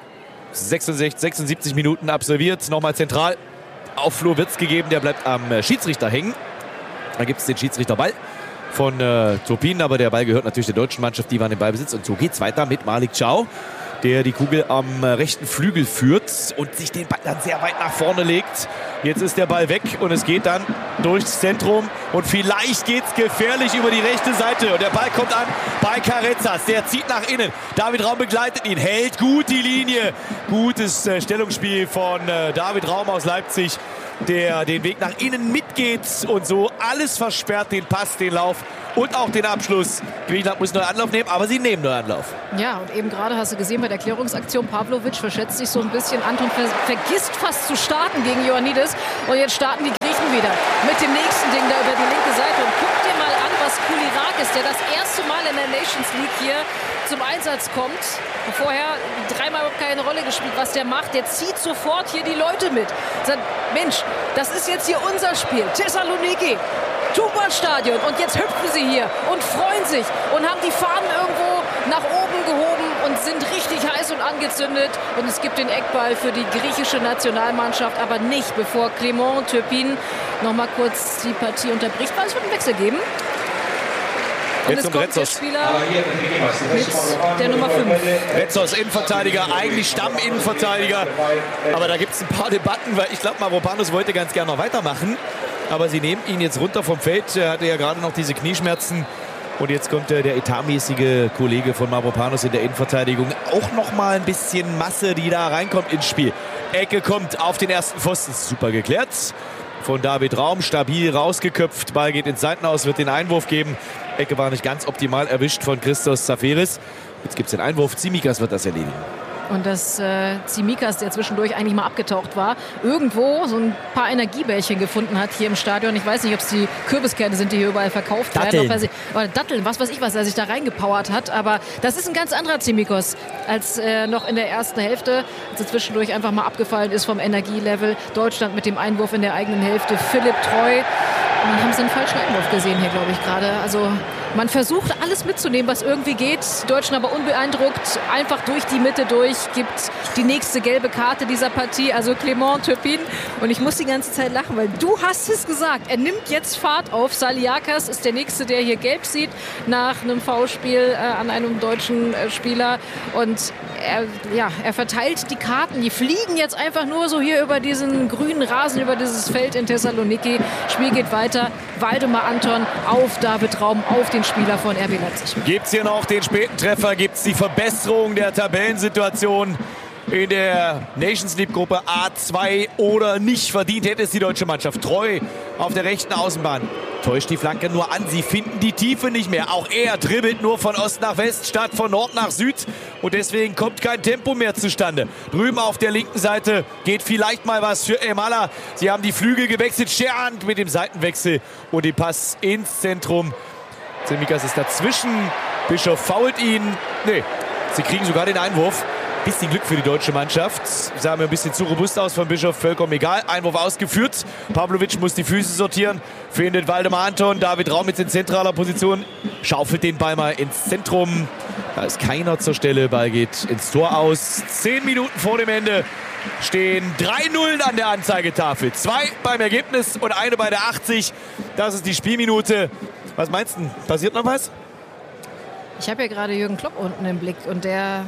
E: 76 Minuten absolviert, nochmal zentral auf Flo Wirtz gegeben, der bleibt am Schiedsrichter hängen. Da gibt es den Schiedsrichterball von Turpin, aber der Ball gehört natürlich der deutschen Mannschaft, die waren im Ballbesitz. Und so geht es weiter mit Malik Chow, der die Kugel am rechten Flügel führt und sich den Ball dann sehr weit nach vorne legt. Jetzt ist der Ball weg und es geht dann durchs Zentrum und vielleicht geht es gefährlich über die rechte Seite. Und der Ball kommt an bei Carezas, der zieht nach innen. David Raum begleitet ihn, hält gut die Linie. Gutes Stellungsspiel von David Raum aus Leipzig, der den Weg nach innen mitgeht und so alles versperrt, den Pass, den Lauf und auch den Abschluss. Griechenland muss neuen Anlauf nehmen, aber sie nehmen neuen Anlauf.
F: Ja, und eben gerade hast du gesehen bei der Klärungsaktion, Pavlovic verschätzt sich so ein bisschen. Anton vergisst fast zu starten gegen Ioannidis. Und jetzt starten die Griechen wieder mit dem nächsten Ding da über die linke Seite. Und guck dir mal an, was Koulirakis, der das erste Mal in der Nations League hier zum Einsatz kommt, vorher 3-mal keine Rolle gespielt, was der macht. Der zieht sofort hier die Leute mit. Sagt, Mensch, das ist jetzt hier unser Spiel. Thessaloniki, Tuba-Stadion. Und jetzt hüpfen sie hier und freuen sich und haben die Fahnen irgendwo nach oben gehoben und sind richtig heiß und angezündet. Und es gibt den Eckball für die griechische Nationalmannschaft, aber nicht, bevor Clement Turpin noch mal kurz die Partie unterbricht, weil es wird einen Wechsel geben. Und jetzt kommt der Spieler mit der Nummer 5.
E: Retzos, Innenverteidiger, eigentlich Stamminnenverteidiger. Aber da gibt es ein paar Debatten, weil ich glaube, Mavropanos wollte ganz gerne noch weitermachen. Aber sie nehmen ihn jetzt runter vom Feld. Er hatte ja gerade noch diese Knieschmerzen. Und jetzt kommt der etatmäßige Kollege von Mavropanos in der Innenverteidigung. Auch noch mal ein bisschen Masse, die da reinkommt ins Spiel. Ecke kommt auf den ersten Pfosten. Super geklärt von David Raum. Stabil rausgeköpft. Ball geht ins Seitenaus, wird den Einwurf geben. Ecke war nicht ganz optimal erwischt von Christos Zaferis. Jetzt gibt es den Einwurf. Tsimikas wird das erledigen.
F: Und dass Tsimikas, der zwischendurch eigentlich mal abgetaucht war, irgendwo so ein paar Energiebällchen gefunden hat hier im Stadion. Ich weiß nicht, ob es die Kürbiskerne sind, die hier überall verkauft werden. Oder Datteln, was weiß ich was, er sich da reingepowert hat. Aber das ist ein ganz anderer Tsimikas als noch in der ersten Hälfte, als er zwischendurch einfach mal abgefallen ist vom Energielevel. Deutschland mit dem Einwurf in der eigenen Hälfte. Philipp Treu. Und dann haben sie einen falschen Einwurf gesehen hier, glaube ich, gerade. Also man versucht alles mitzunehmen, was irgendwie geht. Die Deutschen aber unbeeindruckt, einfach durch die Mitte durch, gibt die nächste gelbe Karte dieser Partie, also Clement Turpin. Und ich muss die ganze Zeit lachen, weil du hast es gesagt. Er nimmt jetzt Fahrt auf. Saliakas ist der Nächste, der hier gelb sieht, nach einem Foulspiel an einem deutschen Spieler. Und er verteilt die Karten. Die fliegen jetzt einfach nur so hier über diesen grünen Rasen, über dieses Feld in Thessaloniki. Spiel geht weiter. Waldemar Anton auf David Raum, auf den Spieler von RB Leipzig.
E: Gibt es hier noch den späten Treffer? Gibt es die Verbesserung der Tabellensituation in der Nations League Gruppe A2 oder nicht? Verdient hätte es die deutsche Mannschaft. Treu auf der rechten Außenbahn. Täuscht die Flanke nur an. Sie finden die Tiefe nicht mehr. Auch er dribbelt nur von Ost nach West statt von Nord nach Süd. Und deswegen kommt kein Tempo mehr zustande. Drüben auf der linken Seite geht vielleicht mal was für Emala. Sie haben die Flügel gewechselt. Scherand mit dem Seitenwechsel und den Pass ins Zentrum. Tsimikas ist dazwischen. Bischof fault ihn. Nee, sie kriegen sogar den Einwurf. Bisschen Glück für die deutsche Mannschaft. Sah mir ein bisschen zu robust aus von Bischof, vollkommen egal. Einwurf ausgeführt. Pavlovic muss die Füße sortieren. Findet Waldemar Anton. David Raum jetzt in zentraler Position. Schaufelt den Ball mal ins Zentrum. Da ist keiner zur Stelle. Ball geht ins Tor aus. 10 Minuten vor dem Ende stehen 3 Nullen an der Anzeigetafel. 2 beim Ergebnis und eine bei der 80. Das ist die Spielminute. Was meinst du? Passiert noch was?
F: Ich habe ja gerade Jürgen Klopp unten im Blick und der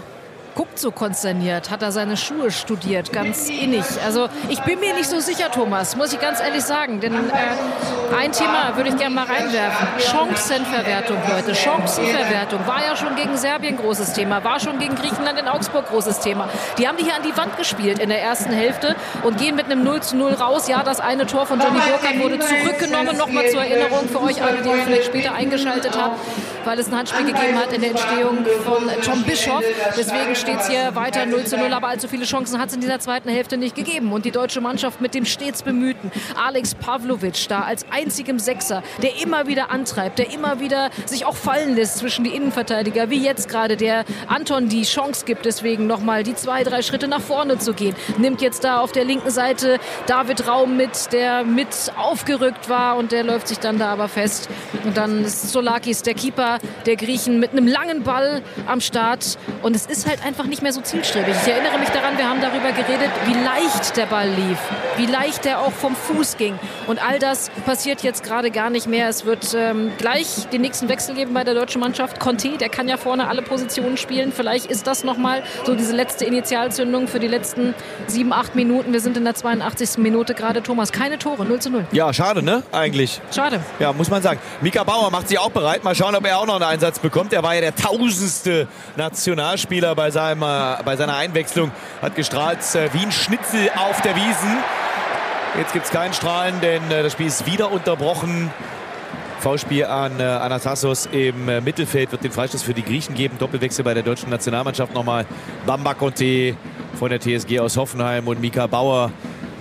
F: guckt so konsterniert, hat er seine Schuhe studiert, ganz innig. Also ich bin mir nicht so sicher, Thomas, muss ich ganz ehrlich sagen. Denn ein Thema würde ich gerne mal reinwerfen. Chancenverwertung, Leute. Chancenverwertung. War ja schon gegen Serbien großes Thema, war schon gegen Griechenland in Augsburg großes Thema. Die haben die hier an die Wand gespielt in der ersten Hälfte und gehen mit einem 0:0 raus. Ja, das eine Tor von Johnny Burkhardt wurde zurückgenommen. Nochmal zur Erinnerung für euch alle, die ihr vielleicht später eingeschaltet habt, weil es ein Handspiel gegeben hat in der Entstehung von Tom Bischoff. Deswegen steht es hier weiter 0:0, aber allzu viele Chancen hat es in dieser zweiten Hälfte nicht gegeben. Und die deutsche Mannschaft mit dem stets bemühten Alex Pavlovic da als einzigem Sechser, der immer wieder antreibt, der immer wieder sich auch fallen lässt zwischen die Innenverteidiger, wie jetzt gerade, der Anton die Chance gibt, deswegen nochmal die 2-3 Schritte nach vorne zu gehen. Nimmt jetzt da auf der linken Seite David Raum mit, der mit aufgerückt war und der läuft sich dann da aber fest. Und dann ist Solakis, der Keeper der Griechen, mit einem langen Ball am Start. Und es ist halt einfach nicht mehr so zielstrebig. Ich erinnere mich daran, wir haben darüber geredet, wie leicht der Ball lief, wie leicht der auch vom Fuß ging. Und all das passiert jetzt gerade gar nicht mehr. Es wird gleich den nächsten Wechsel geben bei der deutschen Mannschaft. Conte, der kann ja vorne alle Positionen spielen. Vielleicht ist das nochmal so diese letzte Initialzündung für die letzten 7-8 Minuten. Wir sind in der 82. Minute gerade. Thomas, keine Tore, 0:0.
E: Ja, schade, ne? Eigentlich.
F: Schade.
E: Ja, muss man sagen. Mika Bauer macht sich auch bereit. Mal schauen, ob er auch noch einen Einsatz bekommt. Er war ja der 1000. Nationalspieler bei seiner Einwechslung. Hat gestrahlt wie ein Schnitzel auf der Wiesn. Jetzt gibt es kein Strahlen, denn das Spiel ist wieder unterbrochen. Foulspiel an Anastassos im Mittelfeld, wird den Freistoß für die Griechen geben. Doppelwechsel bei der deutschen Nationalmannschaft nochmal. Bamba Conte von der TSG aus Hoffenheim und Mika Bauer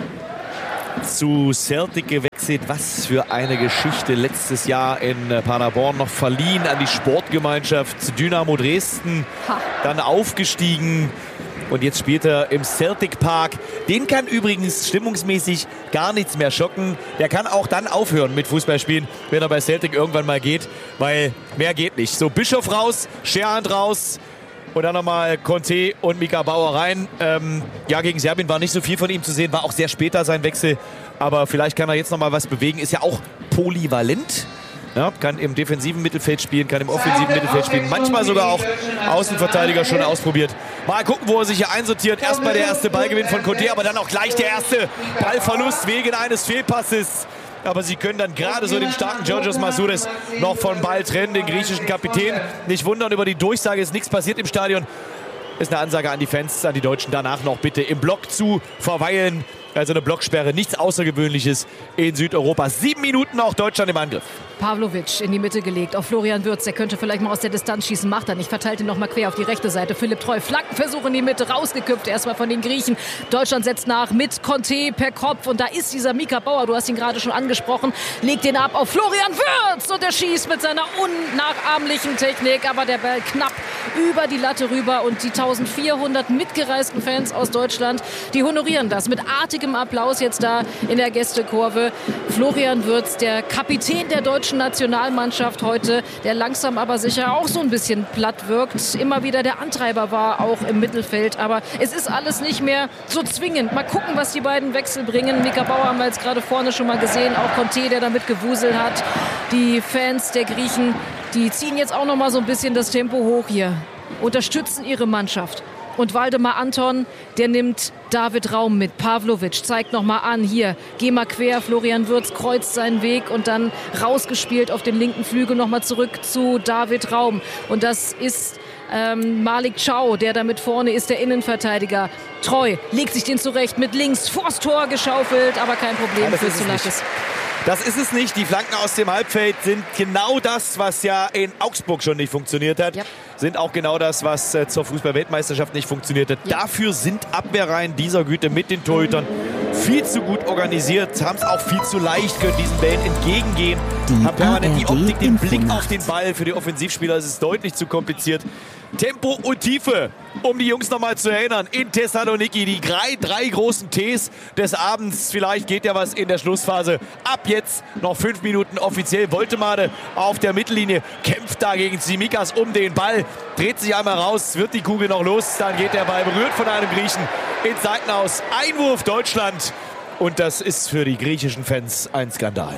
E: zu Celtic gewechselt. Was für eine Geschichte. Letztes Jahr in Paderborn noch verliehen an die Sportgemeinschaft Dynamo Dresden. Dann aufgestiegen. Und jetzt spielt er im Celtic Park. Den kann übrigens stimmungsmäßig gar nichts mehr schocken. Der kann auch dann aufhören mit Fußballspielen, wenn er bei Celtic irgendwann mal geht. Weil mehr geht nicht. So, Bischof raus, Scherhand raus. Und dann nochmal Conte und Mika Bauer rein. Ja, gegen Serbien war nicht so viel von ihm zu sehen. War auch sehr später sein Wechsel. Aber vielleicht kann er jetzt nochmal was bewegen. Ist ja auch polyvalent. Ja, kann im defensiven Mittelfeld spielen, kann im offensiven Mittelfeld spielen. Manchmal sogar auch Außenverteidiger schon ausprobiert. Mal gucken, wo er sich hier einsortiert. Erstmal der erste Ballgewinn von Conte, aber dann auch gleich der erste Ballverlust wegen eines Fehlpasses. Aber sie können dann gerade so den starken Georgios Masouras noch vom Ball trennen, den griechischen Kapitän. Nicht wundern über die Durchsage, ist nichts passiert im Stadion. Ist eine Ansage an die Fans, an die Deutschen, danach noch bitte im Block zu verweilen. Also eine Blocksperre, nichts Außergewöhnliches in Südeuropa. 7 Minuten auch Deutschland im Angriff.
F: Pavlovic in die Mitte gelegt auf Florian Wirtz. Der könnte vielleicht mal aus der Distanz schießen, macht er nicht. Verteilt ihn noch mal quer auf die rechte Seite. Philipp Treu, Flankenversuch in die Mitte, rausgekippt erstmal von den Griechen. Deutschland setzt nach mit Conte per Kopf. Und da ist dieser Mika Bauer, du hast ihn gerade schon angesprochen, legt den ab auf Florian Wirtz. Und er schießt mit seiner unnachahmlichen Technik. Aber der Ball knapp über die Latte rüber. Und die 1400 mitgereisten Fans aus Deutschland, die honorieren das mit artigem Applaus jetzt da in der Gästekurve. Florian Wirtz, der Kapitän der deutschen Nationalmannschaft heute, der langsam aber sicher auch so ein bisschen platt wirkt. Immer wieder der Antreiber war auch im Mittelfeld. Aber es ist alles nicht mehr so zwingend. Mal gucken, was die beiden Wechsel bringen. Mika Bauer haben wir jetzt gerade vorne schon mal gesehen. Auch Conte, der damit gewuselt hat. Die Fans der Griechen, die ziehen jetzt auch noch mal so ein bisschen das Tempo hoch hier. Unterstützen ihre Mannschaft. Und Waldemar Anton, der nimmt David Raum mit. Pavlovic zeigt nochmal an, hier, geh mal quer. Florian Wirtz kreuzt seinen Weg und dann rausgespielt auf den linken Flügel nochmal zurück zu David Raum. Und das ist Malik Chow, der da mit vorne ist, der Innenverteidiger. Treu legt sich den zurecht, mit links vors Tor geschaufelt, aber kein Problem für Solakis.
E: Das ist es nicht. Die Flanken aus dem Halbfeld sind genau das, was ja in Augsburg schon nicht funktioniert hat. Ja. Sind auch genau das, was zur Fußball-Weltmeisterschaft nicht funktioniert hat. Ja. Dafür sind Abwehrreihen dieser Güte mit den Torhütern viel zu gut organisiert, haben es auch viel zu leicht, können diesen Bällen entgegengehen, haben permanent die Optik, den Blick auf den Ball. Für die Offensivspieler ist es deutlich zu kompliziert. Tempo und Tiefe, um die Jungs nochmal zu erinnern, in Thessaloniki, die drei großen Ts des Abends. Vielleicht geht ja was in der Schlussphase. Ab jetzt noch 5 Minuten offiziell. Woltemade auf der Mittellinie, kämpft da gegen Tsimikas um den Ball, dreht sich einmal raus, wird die Kugel noch los, dann geht der Ball berührt von einem Griechen ins Seitenaus. Einwurf Deutschland. Und das ist für die griechischen Fans ein Skandal.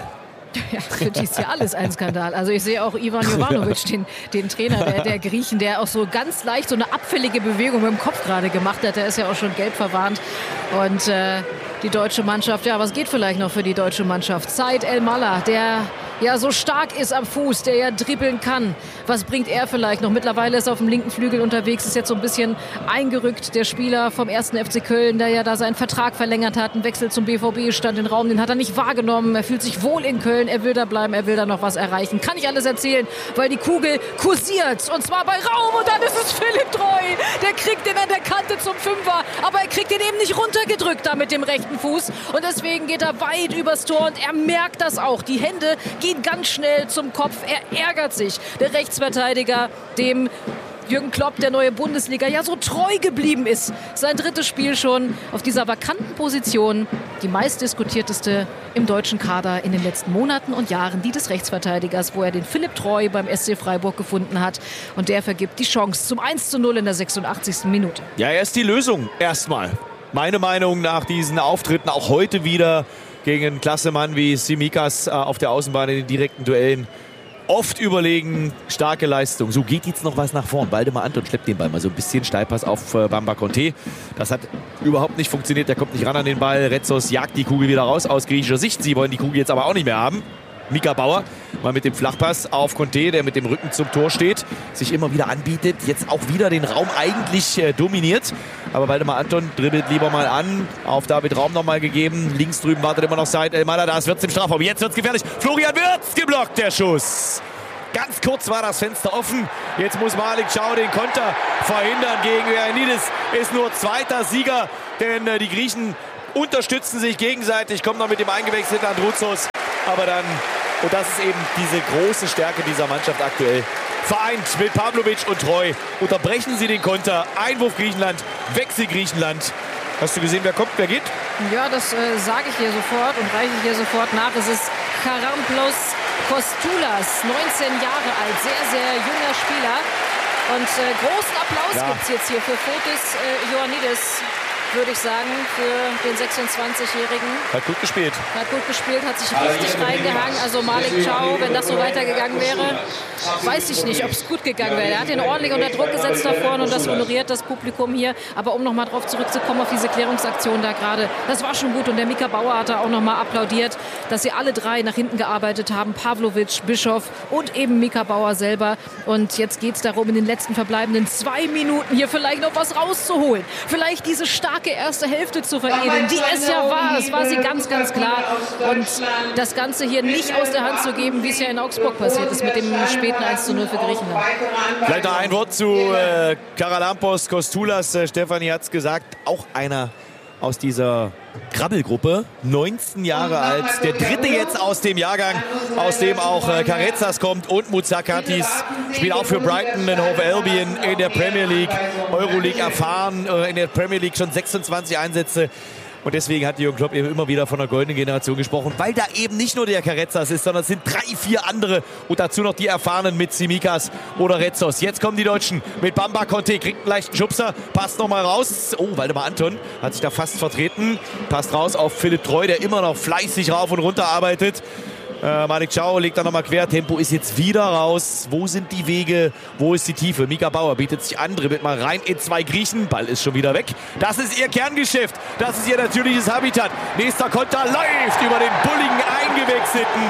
F: Ja, für die ist ja alles ein Skandal. Also ich sehe auch Ivan Jovanovic, den Trainer der Griechen, der auch so ganz leicht so eine abfällige Bewegung mit dem Kopf gerade gemacht hat. Der ist ja auch schon gelb verwarnt. Und die deutsche Mannschaft, ja, was geht vielleicht noch für die deutsche Mannschaft? Said El-Mallah, der ja so stark ist am Fuß, der ja dribbeln kann. Was bringt er vielleicht noch? Mittlerweile ist er auf dem linken Flügel unterwegs, ist jetzt so ein bisschen eingerückt. Der Spieler vom 1. FC Köln, der ja da seinen Vertrag verlängert hat, ein Wechsel zum BVB stand im Raum, den hat er nicht wahrgenommen. Er fühlt sich wohl in Köln, er will da bleiben, er will da noch was erreichen. Kann ich alles erzählen, weil die Kugel kursiert und zwar bei Raum und dann ist es Philipp Treu. Der kriegt den an der Kante zum Fünfer, aber er kriegt den eben nicht runtergedrückt da mit dem rechten Fuß und deswegen geht er weit übers Tor und er merkt das auch. Die Hände gehen ganz schnell zum Kopf. Er ärgert sich. Der Rechtsverteidiger, dem Jürgen Klopp, der neue Bundesliga, ja so treu geblieben ist. Sein drittes Spiel schon auf dieser vakanten Position. Die meistdiskutierteste im deutschen Kader in den letzten Monaten und Jahren. Die des Rechtsverteidigers, wo er den Philipp Treu beim SC Freiburg gefunden hat. Und der vergibt die Chance zum 1:0 in der 86. Minute.
E: Ja, er ist die Lösung erstmal. Meine Meinung nach diesen Auftritten auch heute wieder gegen einen Klassemann wie Tsimikas auf der Außenbahn in den direkten Duellen. Oft überlegen, starke Leistung. So geht jetzt noch was nach vorn. Waldemar Anton schleppt den Ball mal so ein bisschen. Steilpass auf Bamba Conte. Das hat überhaupt nicht funktioniert. Der kommt nicht ran an den Ball. Retzos jagt die Kugel wieder raus aus griechischer Sicht. Sie wollen die Kugel jetzt aber auch nicht mehr haben. Mika Bauer mal mit dem Flachpass auf Conte, der mit dem Rücken zum Tor steht, sich immer wieder anbietet, jetzt auch wieder den Raum eigentlich dominiert. Aber Waldemar Anton dribbelt lieber mal an, auf David Raum nochmal gegeben. Links drüben wartet immer noch Said El-Mallah, da wird's im Strafraum. Jetzt wird's gefährlich. Florian Wirtz geblockt, der Schuss. Ganz kurz war das Fenster offen. Jetzt muss Malik Chow den Konter verhindern gegen Ioannidis. Ist nur zweiter Sieger, denn die Griechen unterstützen sich gegenseitig. Kommt noch mit dem eingewechselten Androuzos. Aber dann, und das ist eben diese große Stärke dieser Mannschaft aktuell, vereint mit Pavlovic und Treu, unterbrechen sie den Konter. Einwurf Griechenland, Wechsel Griechenland. Hast du gesehen, wer kommt, wer geht?
F: Ja, das sage ich hier sofort und reiche ich hier sofort nach. Es ist Charamplos Kostoulas, 19 Jahre alt, sehr, sehr junger Spieler. Und großen Applaus gibt es jetzt hier für Fotis Ioannidis, würde ich sagen, für den 26-Jährigen.
E: Hat gut gespielt.
F: Hat sich richtig reingehangen. Also Malik Chow, wenn das so weitergegangen wäre, weiß ich nicht, ob es gut gegangen wäre. Er hat ihn ordentlich unter Druck gesetzt da vorne und das honoriert das Publikum hier. Aber um nochmal drauf zurückzukommen, auf diese Klärungsaktion da gerade, das war schon gut. Und der Mika Bauer hat da auch nochmal applaudiert, dass sie alle drei nach hinten gearbeitet haben. Pavlovic, Bischof und eben Mika Bauer selber. Und jetzt geht es darum, in den letzten verbleibenden 2 Minuten hier vielleicht noch was rauszuholen. Vielleicht diese starke erste Hälfte zu veredeln, die es ja war. Es war sie ganz, ganz klar. Und das Ganze hier nicht aus der Hand zu geben, wie es ja in Augsburg passiert ist mit dem späten 1:0 für Griechenland.
E: Vielleicht noch ein Wort zu Charalampos Kostoulas. Stefanie hat es gesagt, auch einer aus dieser Krabbelgruppe, 19 Jahre alt, der dritte jetzt aus dem Jahrgang, aus dem auch Karezas kommt und Moutsakatis, spielt auch für Brighton and Hove Albion in der Premier League, Euroleague erfahren, in der Premier League schon 26 Einsätze. Und deswegen hat Jürgen Klopp eben immer wieder von der goldenen Generation gesprochen, weil da eben nicht nur der Karezas ist, sondern es sind 3, 4 andere und dazu noch die Erfahrenen mit Tsimikas oder Retzos. Jetzt kommen die Deutschen mit Bamba Conte, kriegt einen leichten Schubser, passt nochmal raus. Oh, Waldemar Anton hat sich da fast vertreten, passt raus auf Philipp Treu, der immer noch fleißig rauf und runter arbeitet. Malik Chow legt da nochmal quer. Tempo ist jetzt wieder raus. Wo sind die Wege? Wo ist die Tiefe? Mika Bauer bietet sich an, dribbelt mal rein in 2 Griechen. Ball ist schon wieder weg. Das ist ihr Kerngeschäft. Das ist ihr natürliches Habitat. Nächster Konter läuft über den bulligen eingewechselten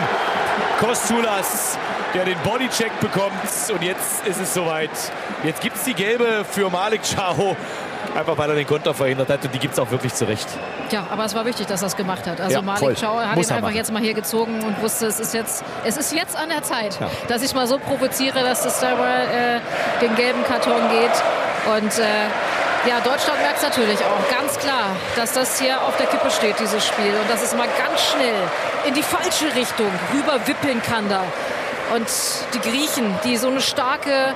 E: Kostoulas, der den Bodycheck bekommt. Und jetzt ist es soweit. Jetzt gibt es die gelbe für Malik Chow. Einfach weil er den Konter verhindert hat und die gibt es auch wirklich zurecht.
F: Ja, aber es war wichtig, dass er es gemacht hat. Also ja, Malik Chow hat ihn einfach jetzt mal hier gezogen und wusste, es ist jetzt an der Zeit, dass ich mal so provoziere, dass es da mal den gelben Karton geht. Und Deutschland merkt es natürlich auch ganz klar, dass das hier auf der Kippe steht, dieses Spiel. Und dass es mal ganz schnell in die falsche Richtung rüber wippeln kann da. Und die Griechen, die so eine starke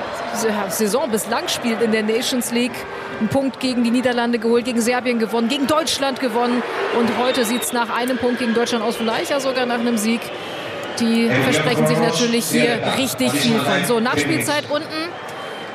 F: Saison bislang spielt in der Nations League, einen Punkt gegen die Niederlande geholt, gegen Serbien gewonnen, gegen Deutschland gewonnen und heute sieht es nach einem Punkt gegen Deutschland aus, vielleicht ja sogar nach einem Sieg. Die versprechen sich natürlich hier richtig viel von. So, Nachspielzeit unten.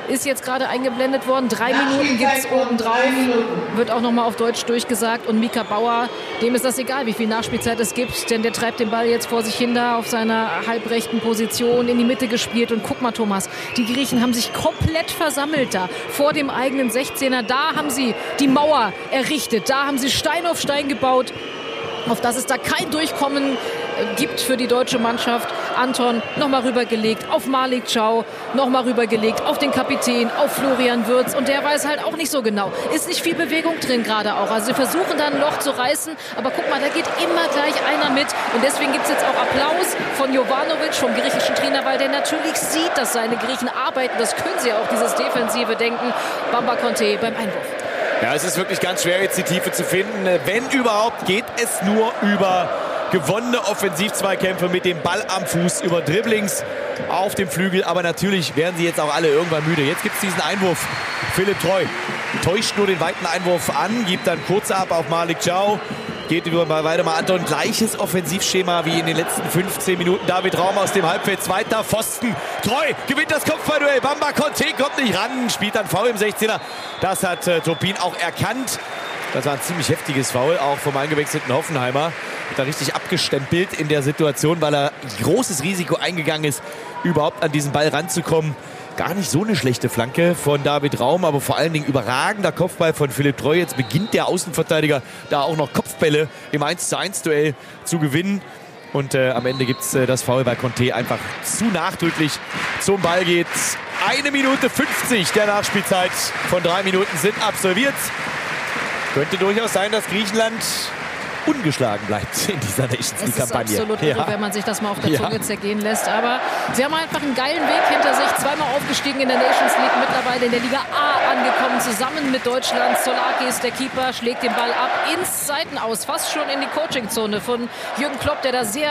F: ist jetzt gerade eingeblendet worden. 3 Minuten gibt es obendrauf. Wird auch nochmal auf Deutsch durchgesagt. Und Mika Bauer, dem ist das egal, wie viel Nachspielzeit es gibt. Denn der treibt den Ball jetzt vor sich hin da auf seiner halbrechten Position in die Mitte gespielt. Und guck mal, Thomas, die Griechen haben sich komplett versammelt da vor dem eigenen 16er. Da haben sie die Mauer errichtet. Da haben sie Stein auf Stein gebaut, auf dass es da kein Durchkommen gibt für die deutsche Mannschaft. Anton nochmal rübergelegt auf Malik Chow, nochmal rübergelegt auf den Kapitän, auf Florian Wirtz. Und der weiß halt auch nicht so genau. Ist nicht viel Bewegung drin gerade auch. Also sie versuchen da ein Loch zu reißen. Aber guck mal, da geht immer gleich einer mit. Und deswegen gibt es jetzt auch Applaus von Jovanovic, vom griechischen Trainer, weil der natürlich sieht, dass seine Griechen arbeiten. Das können sie auch, dieses defensive Denken. Bamba Conte beim Einwurf.
E: Ja, es ist wirklich ganz schwer, jetzt die Tiefe zu finden. Wenn überhaupt, geht es nur über gewonnene Offensivzweikämpfe mit dem Ball am Fuß, über Dribblings auf dem Flügel. Aber natürlich werden sie jetzt auch alle irgendwann müde. Jetzt gibt es diesen Einwurf. Philipp Treu täuscht nur den weiten Einwurf an, gibt dann kurz ab auf Malik Chow. Geht über Waldemar Anton. Gleiches Offensivschema wie in den letzten 15 Minuten. David Raum aus dem Halbfeld. Zweiter Pfosten. Treu gewinnt das Kopfballduell. Bamba Conte kommt nicht ran. Spielt dann Foul im 16er. Das hat Turpin auch erkannt. Das war ein ziemlich heftiges Foul, auch vom eingewechselten Hoffenheimer. Hat da richtig abgestempelt in der Situation, weil er großes Risiko eingegangen ist, überhaupt an diesen Ball ranzukommen. Gar nicht so eine schlechte Flanke von David Raum, aber vor allen Dingen überragender Kopfball von Philipp Treu. Jetzt beginnt der Außenverteidiger da auch noch Kopfbälle im 1:1-Duell zu gewinnen. Und am Ende gibt es das Foul bei Conte einfach zu nachdrücklich zum Ball geht. 1 Minute 50 der Nachspielzeit von 3 Minuten sind absolviert. Könnte durchaus sein, dass Griechenland ungeschlagen bleibt in dieser Nations League-Kampagne.
F: Es ist absolut irre, wenn man sich das mal auf der Zunge zergehen lässt. Aber sie haben einfach einen geilen Weg hinter sich. Zweimal aufgestiegen in der Nations League, mittlerweile in der Liga A angekommen, zusammen mit Deutschland. Solakis, der Keeper, schlägt den Ball ab ins Seitenaus, fast schon in die Coachingzone von Jürgen Klopp, der da sehr